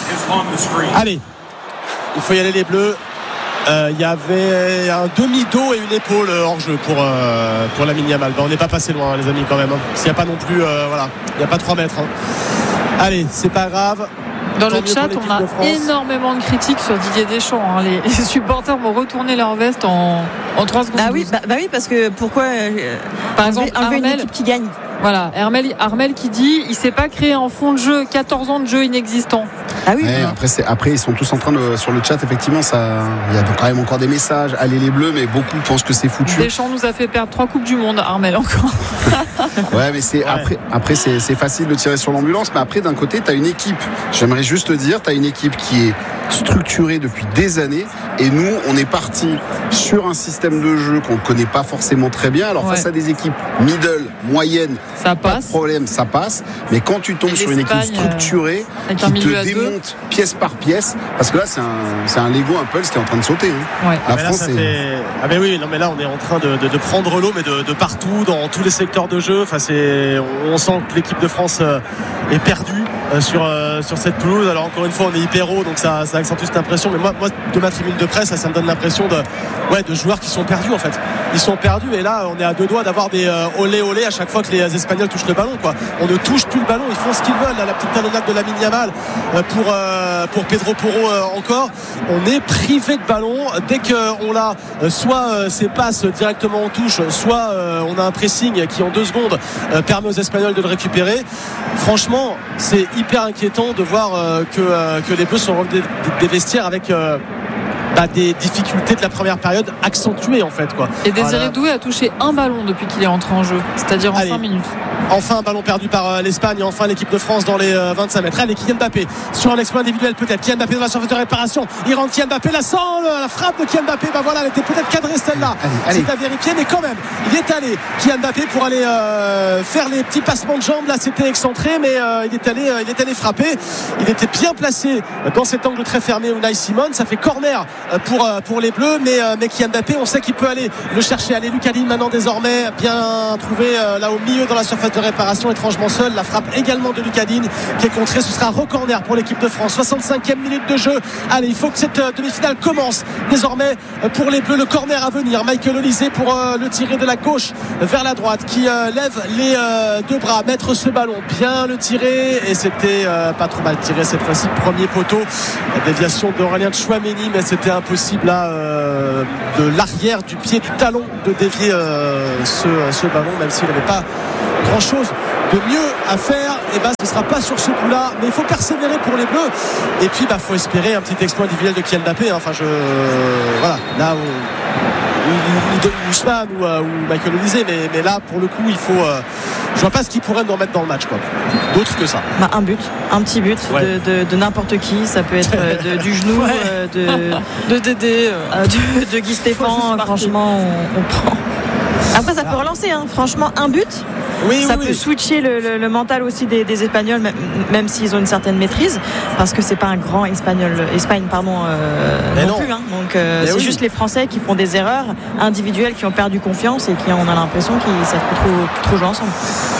Allez, il faut y aller les Bleus. Il y avait un demi-dos et une épaule hors jeu pour Lamine Yamal. On n'est pas passé loin, hein, les amis, quand même. Hein. S'il n'y a pas non plus, il n'y a pas 3 mètres. Hein. Allez, c'est pas grave. Dans le chat, on a énormément de critiques sur Didier Deschamps. Hein. Les supporters vont retourner leur veste en 3 secondes. Ah oui, oui, parce que pourquoi par exemple, une équipe qui gagne. Voilà, Armel qui dit il ne s'est pas créé en fond de jeu 14 ans de jeu inexistant. Ah oui. Ouais, après ils sont tous en train de sur le chat, effectivement, il y a quand même encore des messages. Allez les Bleus, mais beaucoup pensent que c'est foutu. Deschamps nous a fait perdre 3 coupes du monde, Armel encore. Ouais, mais après c'est facile de tirer sur l'ambulance, mais après d'un côté t'as une équipe. J'aimerais juste te dire, t'as une équipe qui est structurée depuis des années, et nous on est parti sur un système de jeu qu'on ne connaît pas forcément très bien. Alors face à des équipes middle, moyennes, ça passe. Pas de problème, ça passe. Mais quand tu tombes sur une équipe structurée qui te démonte pièce par pièce, parce que là c'est un Lego, un Pulse qui est en train de sauter. Hein. Ouais. La France mais oui, non mais là on est en train de prendre l'eau, mais de partout, dans tous les secteurs de jeu. Enfin, on sent que l'équipe de France est perdue sur cette pelouse. Alors encore une fois, on est hyper haut, donc ça accentue cette impression. Mais moi de ma tribune de presse, ça me donne l'impression de joueurs qui sont perdus, en fait. Ils sont perdus, et là on est à 2 doigts d'avoir des olé à chaque fois que les Espagnols touchent le ballon, quoi. On ne touche plus le ballon, ils font ce qu'ils veulent. Là, la petite talonnade de Lamine Yamal pour Pedro Porro encore. On est privé de ballon dès qu'on l'a. Soit c'est passes directement en touche, soit on a un pressing qui en 2 secondes permet aux Espagnols de le récupérer. Franchement, c'est hyper inquiétant de voir que les Bleus sont revenus des vestiaires avec des difficultés de la première période accentuées, en fait, quoi. Et Désiré Doué a touché un ballon depuis qu'il est entré en jeu, c'est-à-dire en 5 minutes. Enfin un ballon perdu par l'Espagne, et enfin l'équipe de France dans les 25 mètres. Allez, Kylian Mbappé sur un exploit individuel, peut-être. Kylian Mbappé dans la surface de réparation, il rentre. Kylian Mbappé, la frappe de Kylian Mbappé, elle était peut-être cadrée celle-là, c'est à vérifier, mais quand même il est allé, Kylian Mbappé, pour aller faire les petits passements de jambes. Là c'était excentré, mais il est allé frapper. Il était bien placé dans cet angle très fermé, Unai Simon. Ça fait corner pour les Bleus, mais Kylian Mbappé, on sait qu'il peut aller le chercher. Allez, Lucas Digne maintenant, désormais bien trouvé là au milieu dans la surface de réparation, étrangement seul. La frappe également de Lucas Digne qui est contrée. Ce sera re-corner pour l'équipe de France. 65e minute de jeu. Allez, il faut que cette demi-finale commence désormais pour les Bleus. Le corner à venir. Michael Olise pour le tirer de la gauche vers la droite, qui lève les deux bras, mettre ce ballon, bien le tirer, et c'était pas trop mal tiré cette fois-ci. Premier poteau, la déviation d'Aurélien Tchouaméni, mais c'était impossible là, de l'arrière du pied du talon de dévier ce ballon, même s'il n'avait pas grand chose de mieux à faire. Et ce sera pas sur ce coup là, mais il faut persévérer pour les Bleus, et puis faut espérer un petit exploit individuel de Kylian Mbappé. Enfin voilà, là ou Ousmane ou Michael Olise, mais là pour le coup il faut je vois pas ce qu'il pourrait nous remettre dans le match, quoi, d'autre que ça. Un but, un petit but, ouais. de n'importe qui, ça peut être du genou, ouais. de Dédé, de Guy Stéphane. Franchement on prend. Après ça peut relancer, hein. Franchement un but, ça peut switcher le mental aussi des Espagnols, même s'ils ont une certaine maîtrise, parce que c'est pas un grand Espagne non plus, hein. Donc c'est juste les Français qui font des erreurs individuelles, qui ont perdu confiance et qui on a l'impression qu'ils savent plus trop jouer ensemble.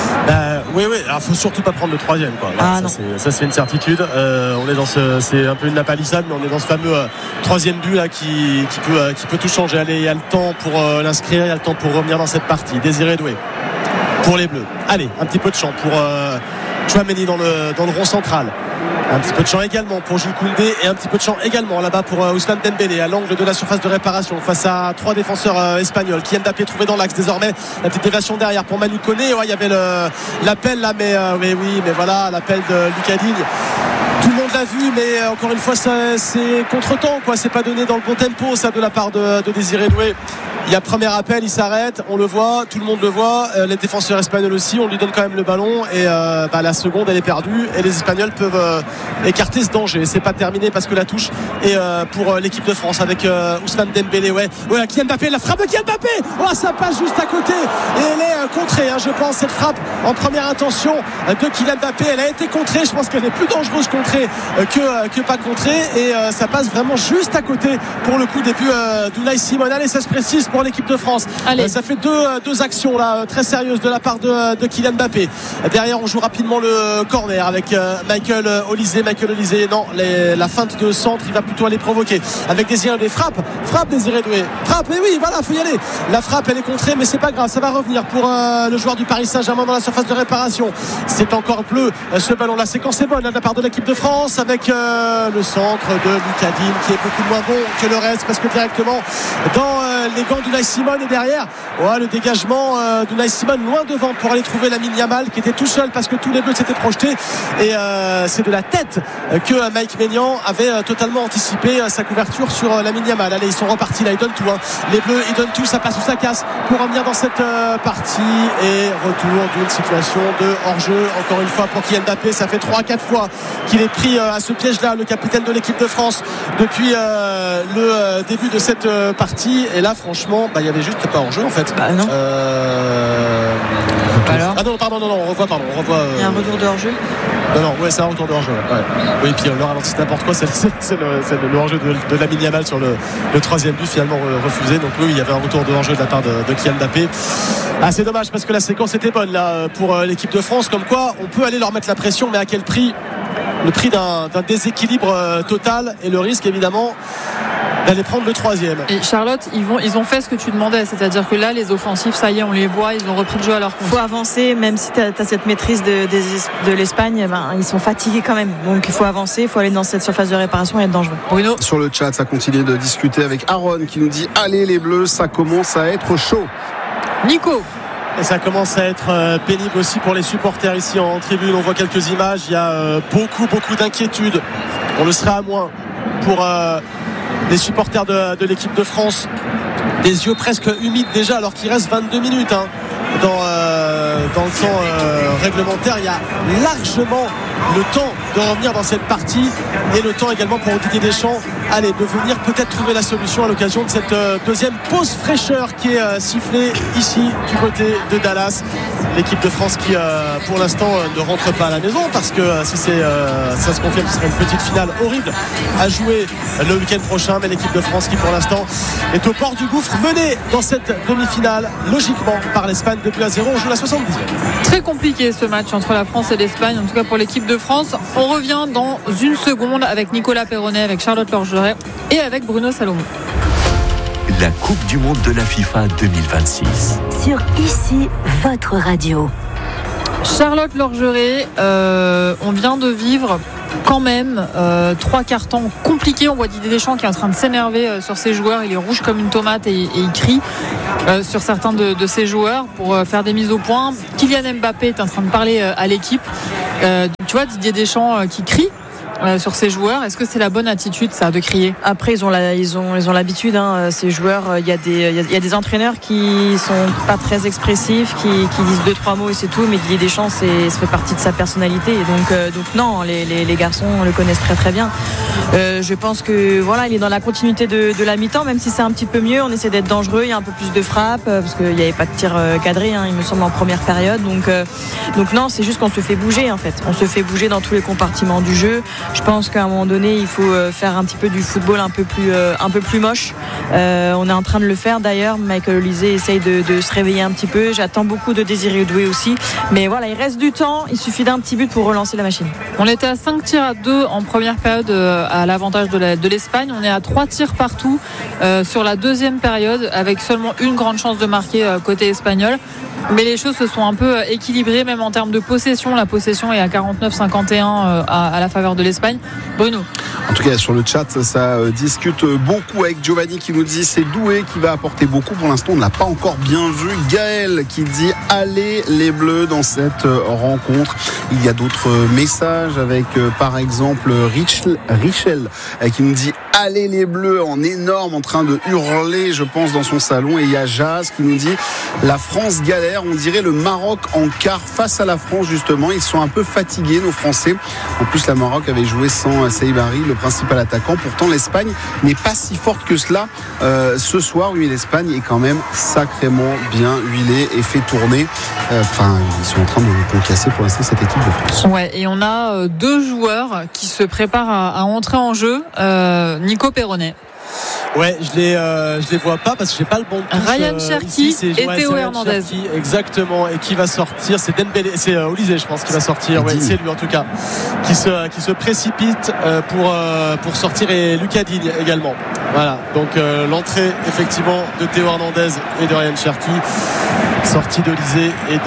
Oui, alors faut surtout pas prendre le troisième, quoi. Là, ça c'est une certitude. On est dans c'est un peu une palissade, mais on est dans ce fameux troisième but là qui peut tout changer. Allez, il y a le temps pour l'inscrire, il y a le temps pour revenir dans cette partie. Désiré Doué pour les Bleus. Allez, un petit peu de champ pour Tchouaméni dans le rond central. Un petit peu de champ également pour Jules Koundé, et un petit peu de champ également là-bas pour Ousmane Dembélé à l'angle de la surface de réparation face à trois défenseurs espagnols. Kylian Mbappé trouvé dans l'axe désormais. La petite déviation derrière pour Manu Koné. Il y avait l'appel là, mais voilà, l'appel de Lucas Digne. Tout le monde l'a vu, mais encore une fois c'est contre-temps, quoi. C'est pas donné dans le bon tempo, ça, de la part de Désiré Doué. Il y a premier appel, il s'arrête, on le voit, tout le monde le voit, les défenseurs espagnols aussi, on lui donne quand même le ballon, et la seconde elle est perdue, et les Espagnols peuvent écarter ce danger. C'est pas terminé parce que la touche est pour l'équipe de France avec Ousmane Dembélé. Kylian Mbappé, la frappe de Kylian Mbappé, ça passe juste à côté, et elle est contrée, je pense, cette frappe en première intention de Kylian Mbappé. Elle a été contrée, je pense qu'elle est plus dangereuse contrée que pas contrée, et ça passe vraiment juste à côté pour le coup des buts d'Unai Simon. Allez, ça se précise pour l'équipe de France. Ça fait deux actions là très sérieuses de la part de Kylian Mbappé. Derrière, on joue rapidement le corner avec Michael Olise. Non, la feinte de centre, il va plutôt aller provoquer avec Désiré Doué. Frappe Désiré Doué, mais oui, voilà, faut y aller. La frappe, elle est contrée, mais c'est pas grave, ça va revenir pour le joueur du Paris Saint-Germain dans la surface de réparation. C'est encore bleu ce ballon. La séquence est bonne de la part de l'équipe de France, avec le centre de Lucas Digne qui est beaucoup moins bon que le reste, parce que directement dans les gants d'Unai Simon, et derrière le dégagement d'Unai Simon loin devant pour aller trouver Lamine Yamal qui était tout seul parce que tous les Bleus s'étaient projetés, et c'est de la tête que Mike Maignan avait totalement anticipé sa couverture sur Lamine Yamal. Allez, ils sont repartis là, ils donnent tout, les Bleus, ils donnent tout, ça passe ou ça casse pour revenir dans cette partie, et retour d'une situation de hors-jeu encore une fois pour Kylian Mbappé. Ça fait 3-4 fois qu'il est pris à ce piège là, le capitaine de l'équipe de France, depuis le début de cette partie, et là franchement il y avait juste pas hors-jeu en fait. Non. Non, on revoit. Il y a un retour de hors-jeu. C'est un retour de hors-jeu. Ouais. Oui, puis le ralenti, c'est n'importe quoi. C'est le hors-jeu de Lamine Yamal sur le troisième but, finalement refusé. Donc oui, il y avait un retour de hors-jeu de la part de Kylian Mbappé. C'est dommage parce que la séquence était bonne là pour l'équipe de France. Comme quoi, on peut aller leur mettre la pression, mais à quel prix? Le prix d'un déséquilibre total, et le risque évidemment d'aller prendre le troisième. Et Charlotte, ils ont fait ce que tu demandais, c'est-à-dire que là les offensifs, ça y est, on les voit, ils ont repris le jeu à leur compte. Il faut avancer, même si tu as cette maîtrise de l'Espagne, ils sont fatigués quand même, donc il faut avancer, il faut aller dans cette surface de réparation et être dangereux. Bruno, sur le chat, ça continue de discuter avec Aaron qui nous dit allez les Bleus, ça commence à être chaud. Nico. Et ça commence à être pénible aussi pour les supporters ici en tribune. On voit quelques images, il y a beaucoup d'inquiétude. On le serait à moins pour les supporters de l'équipe de France. Des yeux presque humides déjà, alors qu'il reste 22 minutes dans le temps réglementaire. Il y a largement le temps de revenir dans cette partie et le temps également pour Didier Deschamps de venir peut-être trouver la solution à l'occasion de cette deuxième pause fraîcheur qui est sifflée ici du côté de Dallas. L'équipe de France qui pour l'instant ne rentre pas à la maison parce que si ça se confirme, ce serait une petite finale horrible à jouer le week-end prochain, mais l'équipe de France qui pour l'instant est au port du gouffre, menée dans cette demi-finale logiquement par l'Espagne 2-0. On joue la 70e. Très compliqué ce match entre la France et l'Espagne, en tout cas pour l'équipe de France. On revient dans une seconde avec Nicolas Perronnet, avec Charlotte Lorgeret et avec Bruno Salomon. La Coupe du Monde de la FIFA 2026. Sur ici, votre radio. Charlotte Lorgeret, on vient de vivre quand même 3 quarts temps compliqués. On voit Didier Deschamps qui est en train de s'énerver sur ses joueurs. Il est rouge comme une tomate et il crie sur certains de ses joueurs pour faire des mises au point. Kylian Mbappé est en train de parler à l'équipe. Tu vois Didier Deschamps qui crie sur ces joueurs. Est-ce que c'est la bonne attitude, ça, de crier? Après, ils ont l'habitude, hein, ces joueurs. Il y a des entraîneurs qui sont pas très expressifs, qui disent 2-3 mots et c'est tout. Mais Didier Deschamps, ça fait partie de sa personnalité. Et donc non, les garçons le connaissent très très bien. Je pense que voilà, il est dans la continuité de la mi-temps, même si c'est un petit peu mieux. On essaie d'être dangereux. Il y a un peu plus de frappe parce qu'il n'y avait pas de tir cadré, hein, il me semble, en première période. Donc non, c'est juste qu'on se fait bouger en fait. On se fait bouger dans tous les compartiments du jeu. Je pense qu'à un moment donné, il faut faire un petit peu du football un peu plus moche. On est en train de le faire d'ailleurs. Michael Olise essaye de se réveiller un petit peu. J'attends beaucoup de Désiré Doué aussi. Mais voilà, il reste du temps. Il suffit d'un petit but pour relancer la machine. On était à 5-2 en première période à l'avantage de l'Espagne. On est à 3 tirs partout sur la deuxième période avec seulement une grande chance de marquer côté espagnol. Mais les choses se sont un peu équilibrées, même en termes de possession. La possession est à 49-51 à la faveur de l'Espagne. Bruno. En tout cas, sur le chat, ça discute beaucoup avec Giovanni qui nous dit c'est Doué qui va apporter beaucoup. Pour l'instant, on ne l'a pas encore bien vu. Gaël qui dit allez les Bleus dans cette rencontre. Il y a d'autres messages avec par exemple Richel qui nous dit allez les Bleus en énorme, en train de hurler, je pense, dans son salon. Et il y a Jazz qui nous dit la France galère, on dirait le Maroc en quart face à la France justement. Ils sont un peu fatigués, nos Français. En plus, la Maroc avait joué sans Saïbari, le principal attaquant. Pourtant, l'Espagne n'est pas si forte que cela ce soir. Oui, l'Espagne est quand même sacrément bien huilée et fait tourner. Ils sont en train de concasser pour l'instant cette équipe de France. Ouais, et on a 2 joueurs qui se préparent à entrer en jeu. Nico Perronnet. Ouais, je les vois pas parce que j'ai pas le bon touche. Ryan Cherki et Théo Hernandez. Cherki, exactement. Et qui va sortir? C'est Dembélé, c'est Olise, je pense, qui va sortir. Ouais, c'est lui en tout cas qui se précipite pour sortir, et Lucas Digne également. Voilà. Donc l'entrée effectivement de Théo Hernandez et de Ryan Cherki, sortie d'Olise et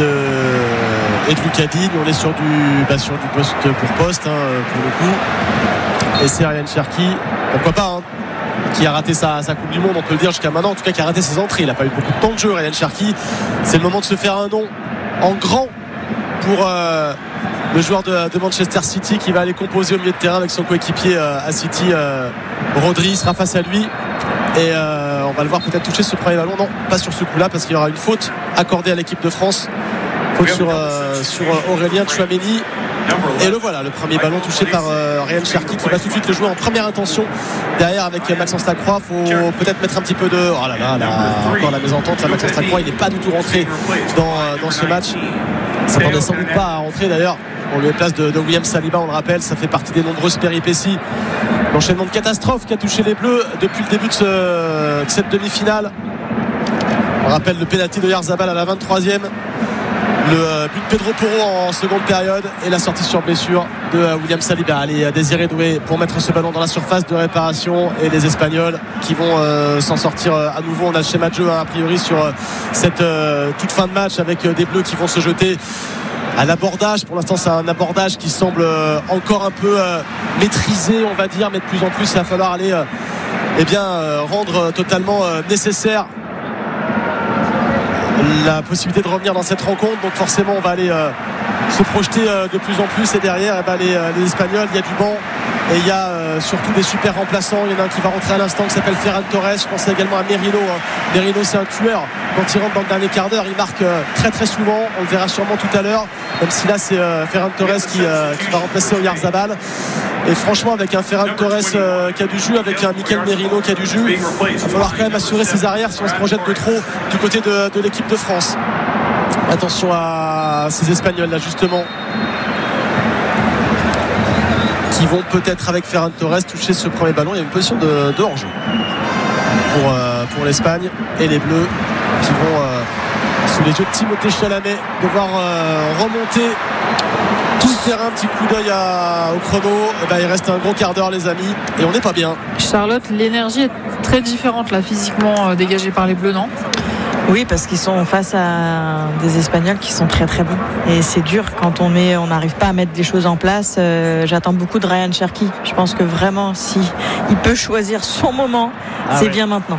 de Lucas Digne. On est sur du poste pour poste pour le coup. Et c'est Ryan Cherki, pourquoi pas, hein, qui a raté sa Coupe du Monde, on peut le dire jusqu'à maintenant, en tout cas qui a raté ses entrées. Il n'a pas eu beaucoup de temps de jeu, Ryan Cherki. C'est le moment de se faire un nom en grand pour le joueur de Manchester City qui va aller composer au milieu de terrain avec son coéquipier à City. Rodri sera face à lui et on va le voir peut-être toucher ce premier ballon. Non, pas sur ce coup-là parce qu'il y aura une faute accordée à l'équipe de France. Faute sur Aurélien Tchouaméni. Et le voilà, le premier ballon touché par Ryan Cherki qui va tout de suite le jouer en première intention. Derrière avec Maxence Lacroix, faut peut-être mettre un petit peu de... Oh là là, encore la mésentente. Maxence Lacroix, il n'est pas du tout rentré dans ce match. Il s'attendait sans doute pas à rentrer d'ailleurs. On lui place de William Saliba, on le rappelle, ça fait partie des nombreuses péripéties. L'enchaînement de catastrophes qui a touché les Bleus depuis le début de cette demi-finale. On rappelle le pénalty de Yarzabal à la 23e. Le but de Pedro Porro en seconde période et la sortie sur blessure de William Saliba. Allez, Désiré Doué pour mettre ce ballon dans la surface de réparation et les Espagnols qui vont s'en sortir à nouveau. On a le schéma de jeu a priori sur cette toute fin de match avec des Bleus qui vont se jeter à l'abordage. Pour l'instant, c'est un abordage qui semble encore un peu maîtrisé, on va dire, mais de plus en plus, il va falloir aller rendre totalement nécessaire la possibilité de revenir dans cette rencontre. Donc forcément on va aller se projeter de plus en plus, et derrière les Espagnols, il y a du banc, Et il y a surtout des super remplaçants. Il y en a un qui va rentrer à l'instant qui s'appelle Ferran Torres. Je pense également à Merino. Merino, c'est un tueur. Quand il rentre dans le dernier quart d'heure, il marque très très souvent. On le verra sûrement tout à l'heure. Même si là, c'est Ferran Torres qui va remplacer Oyarzabal. Et franchement, avec un Ferran Torres qui a du jus, avec un Mikel Merino qui a du jus, il va falloir quand même assurer ses arrières si on se projette de trop du côté de l'équipe de France. Attention à ces Espagnols là justement, qui vont peut-être avec Ferran Torres toucher ce premier ballon. Il y a une position de hors-jeu pour l'Espagne, et les Bleus qui vont sous les yeux de Timothée Chalamet devoir remonter tout le terrain. Petit coup d'œil au chrono. Il reste un gros quart d'heure les amis, et on n'est pas bien. Charlotte, l'énergie est très différente là physiquement dégagée par les Bleus, non? Oui, parce qu'ils sont face à des Espagnols qui sont très très bons, et c'est dur quand on n'arrive pas à mettre des choses en place. J'attends beaucoup de Ryan Cherki. Je pense que vraiment, si il peut choisir son moment, c'est bien maintenant.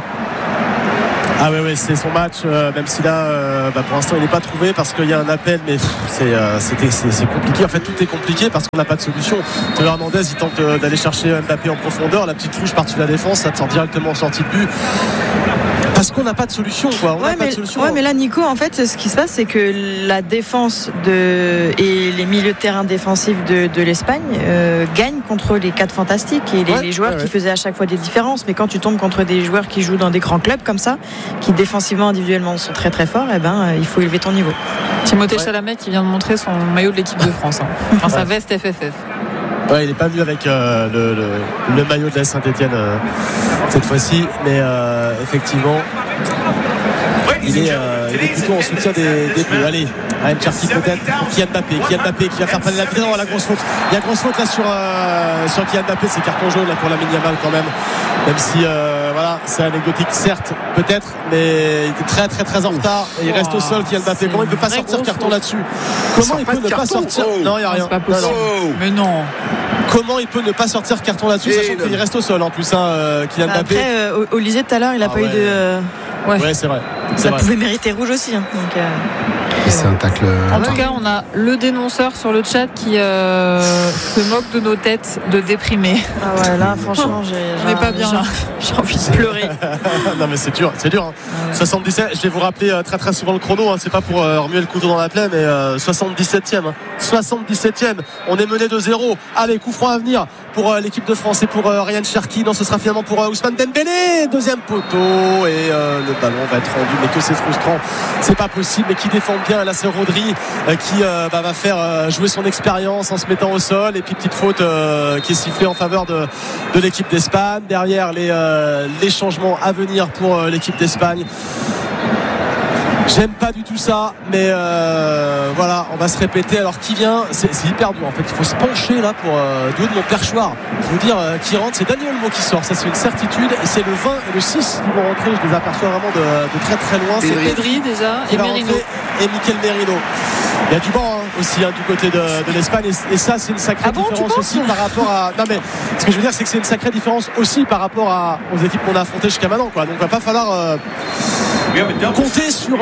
Ah oui, c'est son match, même si là pour l'instant il n'est pas trouvé parce qu'il y a un appel, mais c'est compliqué. En fait, tout est compliqué parce qu'on n'a pas de solution. Théo Hernandez, il tente d'aller chercher Mbappé en profondeur, la petite touche par-dessus la défense, ça te sort directement en sortie de but. Parce qu'on n'a pas de solution, quoi. Mais là, Nico, en fait, ce qui se passe, c'est que la défense et les milieux de terrain défensifs de l'Espagne gagnent contre les 4 fantastiques et les joueurs qui faisaient à chaque fois des différences. Mais quand tu tombes contre des joueurs qui jouent dans des grands clubs comme ça, qui défensivement, individuellement sont très très forts, il faut élever ton niveau. Timothée Chalamet qui vient de montrer son maillot de l'équipe de France, enfin sa veste FFF. Ouais, il n'est pas venu avec le maillot de la Saint-Etienne cette fois-ci, mais effectivement il est plutôt en soutien des Bleus. Allez, Ryan Cherki peut-être pour Kylian Mbappé qui va faire passer la vitesse. La grosse faute, il y a grosse faute là sur Kylian Mbappé, c'est carton jaune là pour Lamine Yamal quand même si c'est anecdotique certes peut-être, mais il était très très très en retard et il reste au sol. Kylian Mbappé, comment il ne peut pas sortir carton là-dessus? Comment il peut ne pas sortir? Non, il n'y a rien. C'est pas possible. Mais non. Comment il peut ne pas sortir carton là-dessus, sachant qu'il reste au sol en plus, Kylian Mbappé. Après, Olysée tout à l'heure, il n'a pas eu de. Ouais, c'est vrai. Ça pouvait mériter rouge aussi. Donc, c'est un tacle. En tout cas, on a le dénonceur sur le chat qui se moque de nos têtes de déprimés. Ah ouais, là, franchement, on n'est pas bien. J'ai envie de pleurer. Non, mais c'est dur. Hein. 77, je vais vous rappeler très très souvent le chrono. C'est pas pour remuer le couteau dans la plaie, mais 77e. 77e. On est mené de 0. Allez, coup franc à venir pour l'équipe de France et pour Ryan Cherki. Non, ce sera finalement pour Ousmane Dembélé. Deuxième poteau, et le ballon va être rendu, mais que c'est frustrant. C'est pas possible, mais qui défend bien. Là, c'est Rodri qui va faire jouer son expérience en se mettant au sol, et puis petite faute qui est sifflée en faveur de l'équipe d'Espagne. Derrière les changements à venir pour l'équipe d'Espagne. J'aime pas du tout ça, mais on va se répéter. Alors qui vient, c'est hyper dur en fait. Il faut se pencher là pour du haut de mon perchoir. Je veux dire qui rentre, c'est Dani Olmo qui sort, ça c'est une certitude. Et c'est le 20 et le 6 qui vont rentrer. Je les aperçois vraiment de très très loin. C'est Pedri déjà et Merino et Mikel Merino. Il y a du banc aussi du côté de l'Espagne, et ça c'est une sacrée différence aussi par rapport à. Non mais ce que je veux dire, c'est que c'est une sacrée différence aussi par rapport aux équipes qu'on a affrontées jusqu'à maintenant, quoi. Donc il va pas falloir compter sur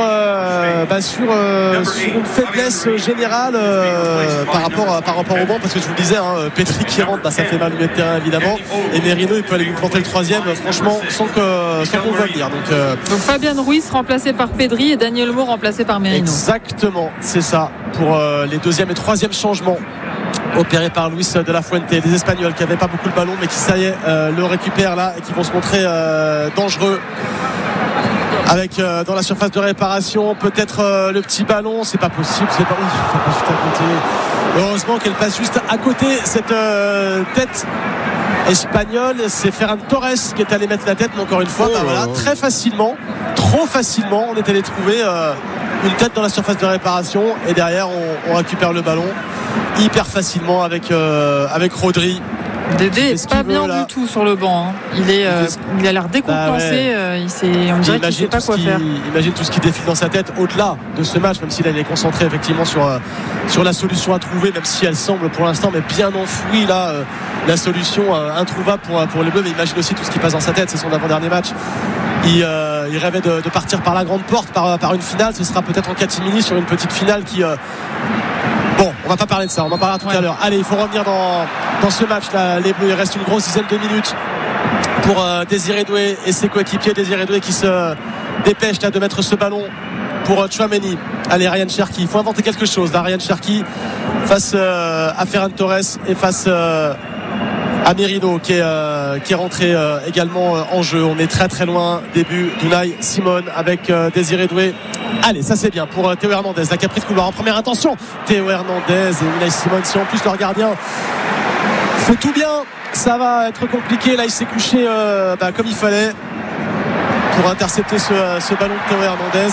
une faiblesse générale par rapport au banc, parce que je vous le disais, Pedri qui rentre, ça fait mal au milieu de terrain évidemment, et Merino il peut aller lui planter le troisième franchement sans qu'on le voie venir. Donc Fabien Ruiz remplacé par Pedri et Daniel Olmo remplacé par Merino. Exactement, c'est ça pour les deuxième et troisième changements opérés par Luis de la Fuente. Les Espagnols qui n'avaient pas beaucoup de ballon, mais qui ça y est le récupèrent là et qui vont se montrer dangereux. Avec dans la surface de réparation peut-être le petit ballon, c'est pas possible, c'est pas juste à côté. Heureusement qu'elle passe juste à côté, cette tête espagnole. C'est Ferran Torres qui est allé mettre la tête, mais encore une fois très facilement, trop facilement, on est allé trouver une tête dans la surface de réparation, et derrière on récupère le ballon hyper facilement avec Rodri. Dédé est pas bien du tout sur le banc. Il a l'air décompensé. On dirait qu'il ne sait pas quoi faire. Imagine tout ce qui défile dans sa tête au-delà de ce match, même s'il est concentré effectivement sur la solution à trouver, même si elle semble pour l'instant mais bien enfouie là, la solution introuvable pour les Bleus. Mais imagine aussi tout ce qui passe dans sa tête. C'est son avant-dernier match. Il rêvait de partir par la grande porte, par une finale. Ce sera peut-être en catimini sur une petite finale qui. Bon, on va pas parler de ça, on en parlera tout à l'heure. Allez, il faut revenir dans dans ce match-là. Les Bleus, il reste une grosse dizaine de minutes pour Désiré Doué et ses coéquipiers. Désiré Doué qui se dépêche là, de mettre ce ballon pour Tchouaméni. Allez, Ryan Cherki, il faut inventer quelque chose là. Ryan Cherki face à Ferran Torres et face à Merino qui est rentré également en jeu. On est très très loin. Début d'Unai Simon avec Désiré Doué. Allez, ça c'est bien pour Théo Hernandez, la caprice couloir en première intention. Théo Hernandez et Unai Simon, si en plus leur gardien fait tout bien, ça va être compliqué. Là il s'est couché comme il fallait pour intercepter ce ballon de Théo Hernandez.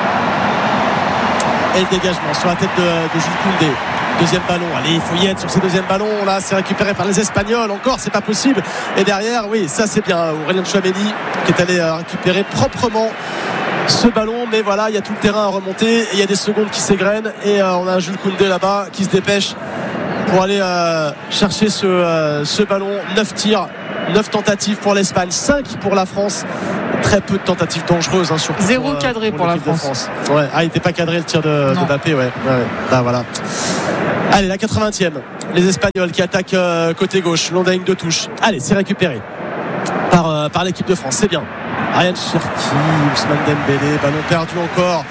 Et le dégagement sur la tête de Jules Koundé. Deuxième ballon, allez, il faut y être sur ces deuxièmes ballons. Là, c'est récupéré par les Espagnols. Encore, c'est pas possible. Et derrière, oui, ça c'est bien. Aurélien Tchouaméni qui est allé récupérer proprement ce ballon. Mais voilà, il y a tout le terrain à remonter. Et il y a des secondes qui s'égrènent. Et on a un Jules Koundé là-bas qui se dépêche pour aller chercher ce ballon. 9 tirs, 9 tentatives pour l'Espagne, 5 pour la France. Très peu de tentatives dangereuses, hein, surtout. 0 cadré pour la France. Ouais. Ah, il n'était pas cadré le tir de Mbappé, ouais. Bah, voilà. Allez, la 80e. Les Espagnols qui attaquent côté gauche, long de la ligne de touche. Allez, c'est récupéré par l'équipe de France, c'est bien. Ryan Cherki, Ousmane Dembélé, ballon perdu encore.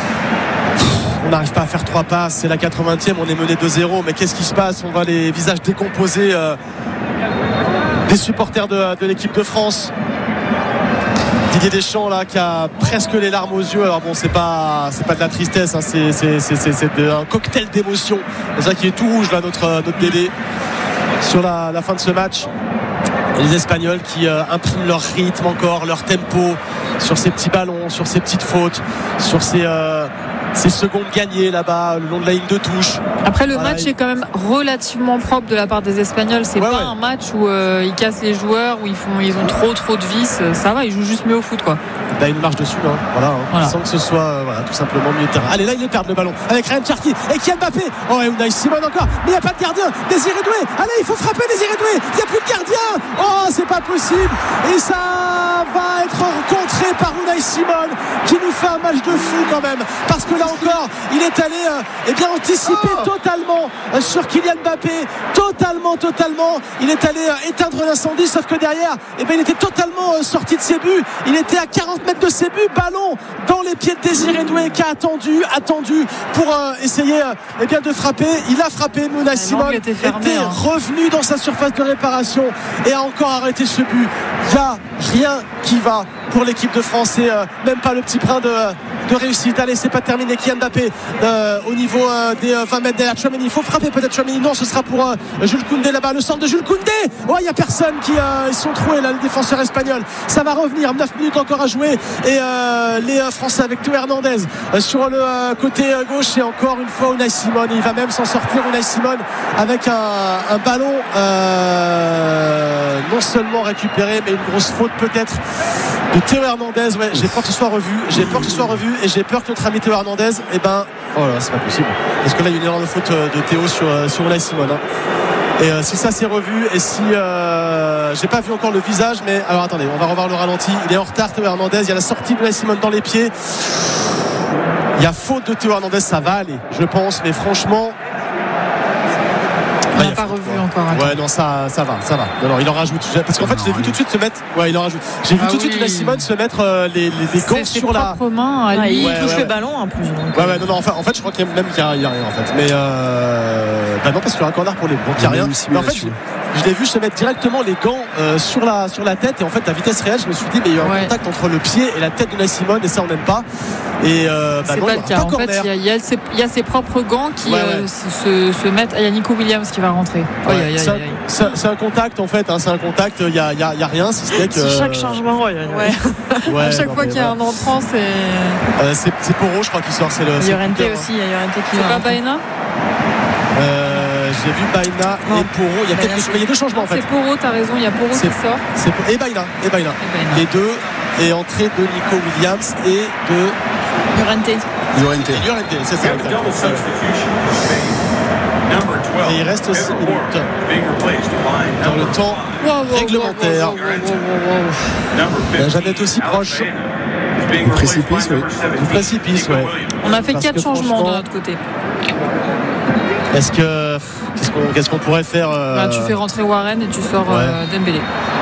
On n'arrive pas à faire 3 passes, c'est la 80e, on est mené 2-0, mais qu'est-ce qui se passe? On voit les visages décomposés des supporters de l'équipe de France. Didier Deschamps là qui a presque les larmes aux yeux. Alors bon, c'est pas de la tristesse, hein, c'est un cocktail d'émotions. C'est ça qui est tout rouge là, notre Dédé sur la fin de ce match. Et les Espagnols qui impriment leur rythme encore, leur tempo sur ces petits ballons, sur ces petites fautes, sur ces secondes gagnées là-bas le long de la ligne de touche. Après le match est quand même relativement propre de la part des Espagnols. C'est pas un match où ils cassent les joueurs, où ils ont trop de vices. Ça va, ils jouent juste mieux au foot quoi. Là il marche dessus hein. Voilà. Sans que ce soit tout simplement mieux de terrain. Allez, là il perd le ballon avec Ryan Cherki et Kylian Mbappé. Oh, et Unai Simon encore, mais il n'y a pas de gardien. Désiré Doué, allez, il faut frapper Désiré Doué, il n'y a plus de gardien. Oh, c'est pas possible. Et ça va être contré par Unai Simon qui nous fait un match de fou quand même, parce que là encore il est allé anticiper totalement sur Kylian Mbappé, totalement il est allé éteindre l'incendie, sauf que derrière il était totalement sorti de ses buts. Il était à 40 mètres de ses buts, ballon dans les pieds de Désiré Doué qui a attendu pour essayer de frapper. Il a frappé. Unai Simon était revenu dans sa surface de réparation et a encore arrêté ce but. Il n'y a rien qui va pour l'équipe de France et même pas le petit brin de réussite. Allez, c'est pas terminé. Kylian Mbappé au niveau des 20 mètres derrière Tchouaméni. Il faut frapper peut-être Tchouaméni. Non, ce sera pour Jules Koundé là-bas. Le centre de Jules Koundé. Oh, il n'y a personne qui ils sont troués là, les défenseurs espagnols. Ça va revenir. 9 minutes encore à jouer et les Français avec Théo Hernandez sur le côté gauche et encore une fois Unai Simon. Il va même s'en sortir Unai Simon avec un ballon non seulement récupéré mais une grosse faute peut-être de Théo Hernandez. Ouais, j'ai peur que ce soit revu et j'ai peur que notre ami Théo Hernandez oh là, c'est pas possible parce que là il y a une erreur de faute de Théo sur Unai Simon hein. Et si ça s'est revu et si j'ai pas vu encore le visage, mais alors attendez, on va revoir le ralenti. Il est en retard Théo Hernandez, il y a la sortie de Unai Simon dans les pieds, il y a faute de Théo Hernandez. Ça va aller je pense, mais franchement on n'a pas revu encore. Ouais, non, ça va. Non, il en rajoute. Parce qu'en fait, je l'ai vu tout de suite se mettre. Ouais, il en rajoute. J'ai vu tout de suite Unai Simon se mettre les gants sur la. Main à lui. Il touche le ballon en plus. Ouais, non. En fait, je crois qu'il y a rien en fait. Mais non, parce qu'il y a un corner pour les. Donc il y a rien. Mais en fait, je l'ai vu se mettre directement les gants sur la tête et en fait à vitesse réelle je me suis dit mais il y a un contact entre le pied et la tête de Unai Simon et ça on n'aime pas. Et c'est pas le cas. En fait il y a ses propres gants qui se mettent. Il y a Nico Williams qui va rentrer. C'est un contact en fait, hein, c'est un contact. Il y a rien si ce n'est que chaque changement. À chaque fois qu'il y a un entrant c'est Poro je crois qui sort. C'est le. Llorente aussi. Il y a Llorente qui. C'est pas Baena. J'ai vu Baena et Poro. Il y a deux changements en fait. C'est Poro, t'as raison, il y a Poro qui sort. Et Baena. Les deux. Et entrée de Nico Williams et de Llorente, c'est ça. Et il reste 6 minutes dans le temps réglementaire. Jeannette aussi proche. Du précipice, ouais. On a fait 4 changements de notre côté. Qu'est-ce Qu'est-ce qu'on pourrait faire Tu fais rentrer Warren et tu sors Dembélé.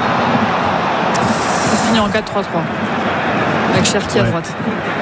Ça finit en 4-3-3 avec Cherki à droite.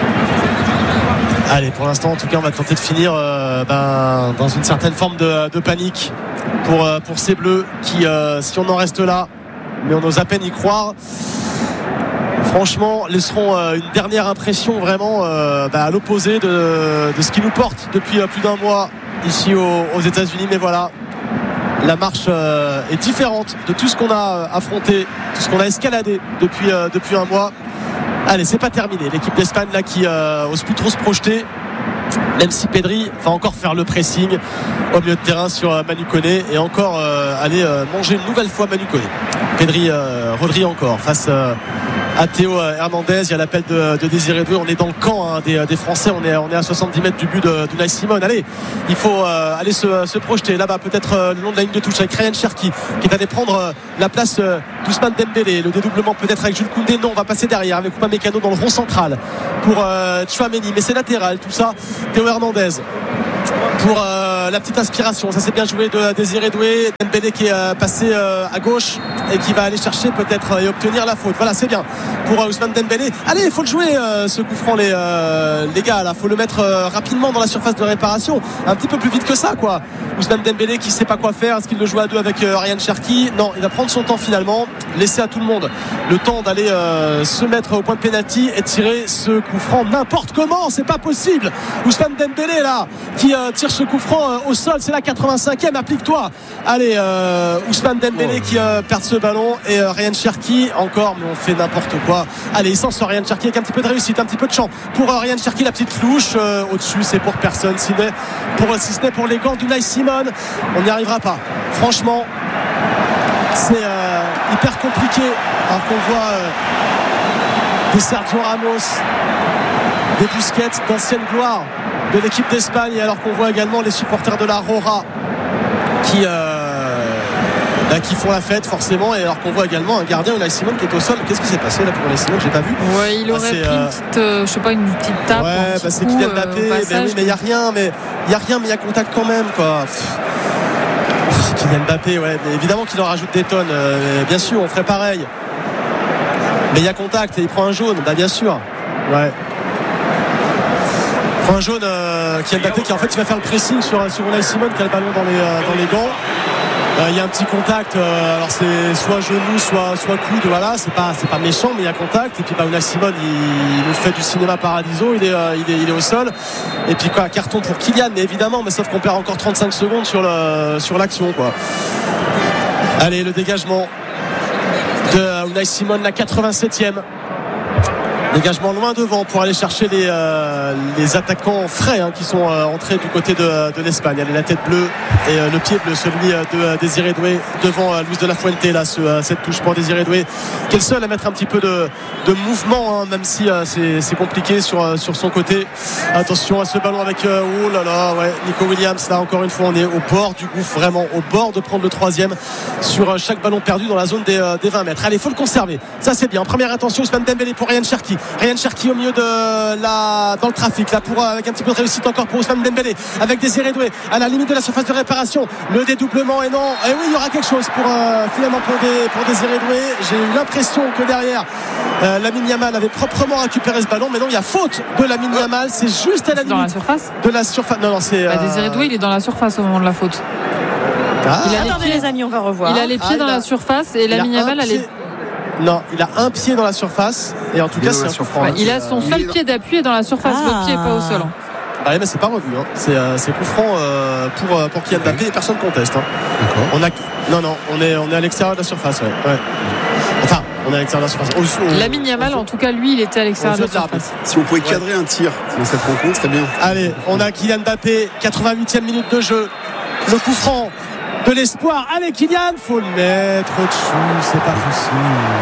Allez, pour l'instant, en tout cas, on va tenter de finir dans une certaine forme de panique pour ces Bleus qui, si on en reste là, mais on ose à peine y croire, franchement, laisseront une dernière impression vraiment à l'opposé de ce qui nous porte depuis plus d'un mois ici aux États-Unis. Mais voilà, la marche est différente de tout ce qu'on a affronté, tout ce qu'on a escaladé depuis un mois. Allez, c'est pas terminé. L'équipe d'Espagne là qui ose plus trop se projeter, même si Pedri va encore faire le pressing au milieu de terrain sur Manu Koné et encore aller manger une nouvelle fois Manu Koné. Pedri, Rodri encore face à Théo Hernandez. Il y a l'appel de Désiré Doué. On est dans le camp des Français. On est à 70 mètres du but d'Unai Simon. Allez, il faut aller se projeter là-bas, peut-être le long de la ligne de touche avec Ryan Cherki qui est allé prendre la place d'Ousmane Dembélé. Le dédoublement peut-être avec Jules Koundé. Non, on va passer derrière avec Upamecano dans le rond central pour Tchouaméni, mais c'est latéral tout ça. Théo Hernandez pour la petite inspiration, ça c'est bien joué de Désiré Doué. Dembélé qui est passé à gauche et qui va aller chercher peut-être et obtenir la faute. Voilà, c'est bien pour Ousmane Dembélé. Allez, il faut le jouer ce coup franc les gars là, faut le mettre rapidement dans la surface de réparation, un petit peu plus vite que ça quoi. Ousmane Dembélé qui sait pas quoi faire, est-ce qu'il le joue à deux avec Ryan Cherki? Non, il va prendre son temps finalement, laisser à tout le monde le temps d'aller se mettre au point de pénalty et tirer ce coup franc n'importe comment, c'est pas possible. Ousmane Dembélé là qui tire ce coup franc au sol, c'est la 85e, applique-toi. Allez, Ousmane Dembélé qui perd ce ballon et Ryan Cherki encore, mais on fait n'importe quoi. Allez, il s'en sort Ryan Cherki avec un petit peu de réussite, un petit peu de champ pour Ryan Cherki, la petite louche au-dessus, c'est pour personne, si ce n'est pour les gants d'Unai Simon. On n'y arrivera pas, franchement c'est hyper compliqué alors qu'on voit des Sergio Ramos, des Busquets d'ancienne gloire de l'équipe d'Espagne, et alors qu'on voit également les supporters de la Rora qui font la fête forcément, et alors qu'on voit également un gardien Unai Simon qui est au sol. Qu'est-ce qui s'est passé là pour Unai Simon? J'ai pas vu. Ouais, il aurait pris une petite, je sais pas, une petite tape. Ouais, c'est Kylian Mbappé. Mais oui, mais il y a rien, mais il y a contact quand même quoi. Kylian Mbappé, ouais, mais évidemment qu'il en rajoute des tonnes. Bien sûr, on ferait pareil. Mais il y a contact et il prend un jaune, bah bien sûr. Ouais. Il prend un jaune Kylian Mbappé qui en fait il va faire le pressing sur Unai Simon qui a le ballon dans les gants. Il y a un petit contact, alors c'est soit genou, soit coude, voilà, c'est pas méchant, mais il y a contact. Et puis Unai Simon il nous fait du cinéma paradiso, il est au sol. Et puis quoi, carton pour Kylian, mais évidemment, mais sauf qu'on perd encore 35 secondes sur l'action quoi. Allez, le dégagement de Unai Simon, la 87e. Dégagement loin devant pour aller chercher les attaquants frais qui sont entrés du côté de l'Espagne. Allez, la tête bleue et le pied bleu, celui de Désiré Doué devant Luis de la Fuente là, cette touche pour Désiré Doué qui est le seul à mettre un petit peu de mouvement même si c'est compliqué sur son côté. Attention à ce ballon avec oh là là, ouais, Nico Williams là, encore une fois on est au bord du gouffre, vraiment au bord de prendre le troisième sur chaque ballon perdu dans la zone des 20 mètres. Allez, il faut le conserver, ça c'est bien. Première intention, Ousmane Dembélé pour Ryan Cherki au milieu dans le trafic là, pour avec un petit peu de réussite encore pour Ousmane Dembélé avec Désiré Doué à la limite de la surface de réparation, le dédoublement, et non, et oui, il y aura quelque chose finalement pour Désiré Doué. J'ai eu l'impression que derrière Lamine Yamal avait proprement récupéré ce ballon, mais non, il y a faute de Lamine Yamal, c'est juste à la limite dans la surface de la surface. Non, c'est Désiré Doué, il est dans la surface au moment de la faute. Attendez les amis, on va revoir. Il a les pieds dans la surface et Lamine Yamal Non, il a un pied dans la surface et en tout cas c'est un coup franc. Il a son seul pied d'appui dans la surface, le pied est pas au sol. Ah mais c'est pas revu, c'est coup franc pour Kylian Mbappé et personne conteste. D'accord. On est à l'extérieur de la surface. Ouais. Enfin, on est à l'extérieur de la surface. Lamine Yamal, en tout cas, lui, il était à l'extérieur de la surface. Si on pouvait cadrer un tir dans cette rencontre, très bien. Allez, on a Kylian Mbappé, 88e minute de jeu. Le coup franc de l'espoir avec Kylian, faut le mettre au-dessus, c'est pas possible.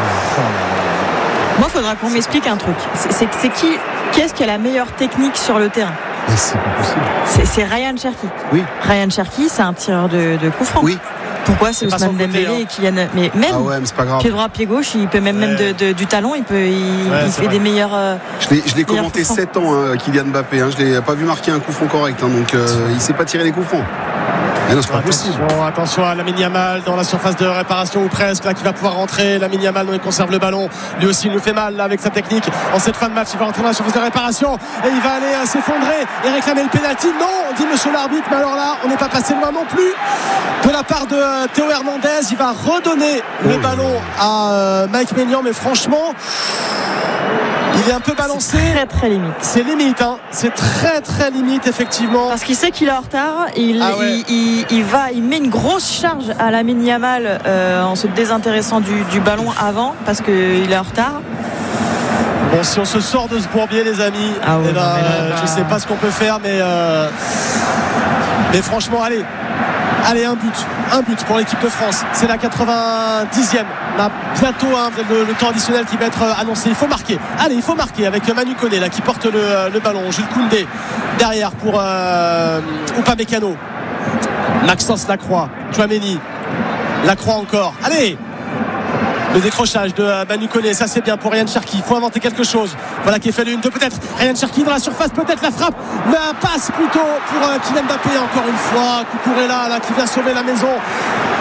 Moi, il faudra qu'on m'explique un truc. C'est qui est-ce qui a la meilleure technique sur le terrain? Mais c'est pas possible. C'est Ryan Cherki. Oui. Ryan Cherki, c'est un tireur de coup franc. Oui. Pourquoi c'est Ousmane Dembélé et Kylian? Mais même mais c'est pas grave. Pied droit, pied gauche, il peut même du talon, il fait des meilleurs. Je l'ai commenté 7 ans, Kylian Mbappé. Je l'ai pas vu marquer un coup franc correct, donc il sait pas tirer les coups francs. Mais non, c'est pas possible. Attention à Lamine Yamal dans la surface de réparation ou presque, là qui va pouvoir rentrer. Lamine Yamal, il conserve le ballon. Lui aussi, il nous fait mal là, avec sa technique. En cette fin de match, il va rentrer dans la surface de réparation et il va aller s'effondrer et réclamer le pénalty. Non, dit monsieur l'arbitre, mais alors là, on n'est pas passé loin non plus. De la part de Théo Hernandez, il va redonner le ballon à Mike Maignan, mais franchement, il est un peu balancé. C'est très très limite. C'est limite, hein. C'est très très limite effectivement. Parce qu'il sait qu'il est en retard. Il met une grosse charge à Lamine Yamal en se désintéressant du ballon avant parce qu'il est en retard. Bon, si on se sort de ce bourbier, les amis, je sais pas ce qu'on peut faire, mais franchement, allez, un but pour l'équipe de France. C'est la 90e. On a bientôt le temps additionnel qui va être annoncé. Il faut marquer. Allez, il faut marquer avec Manu Koné là qui porte le ballon. Jules Koundé derrière pour Upamecano. Maxence Lacroix, Tchouaméni, Lacroix encore. Allez, le décrochage de Manu Koné, ça c'est bien pour Ryan Cherki. Il faut inventer quelque chose. Voilà qui est fait le 1-2 peut-être. Ryan Cherki dans la surface, peut-être la frappe. La passe plutôt pour Kylian Mbappé encore une fois. Cucurella là qui vient sauver la maison.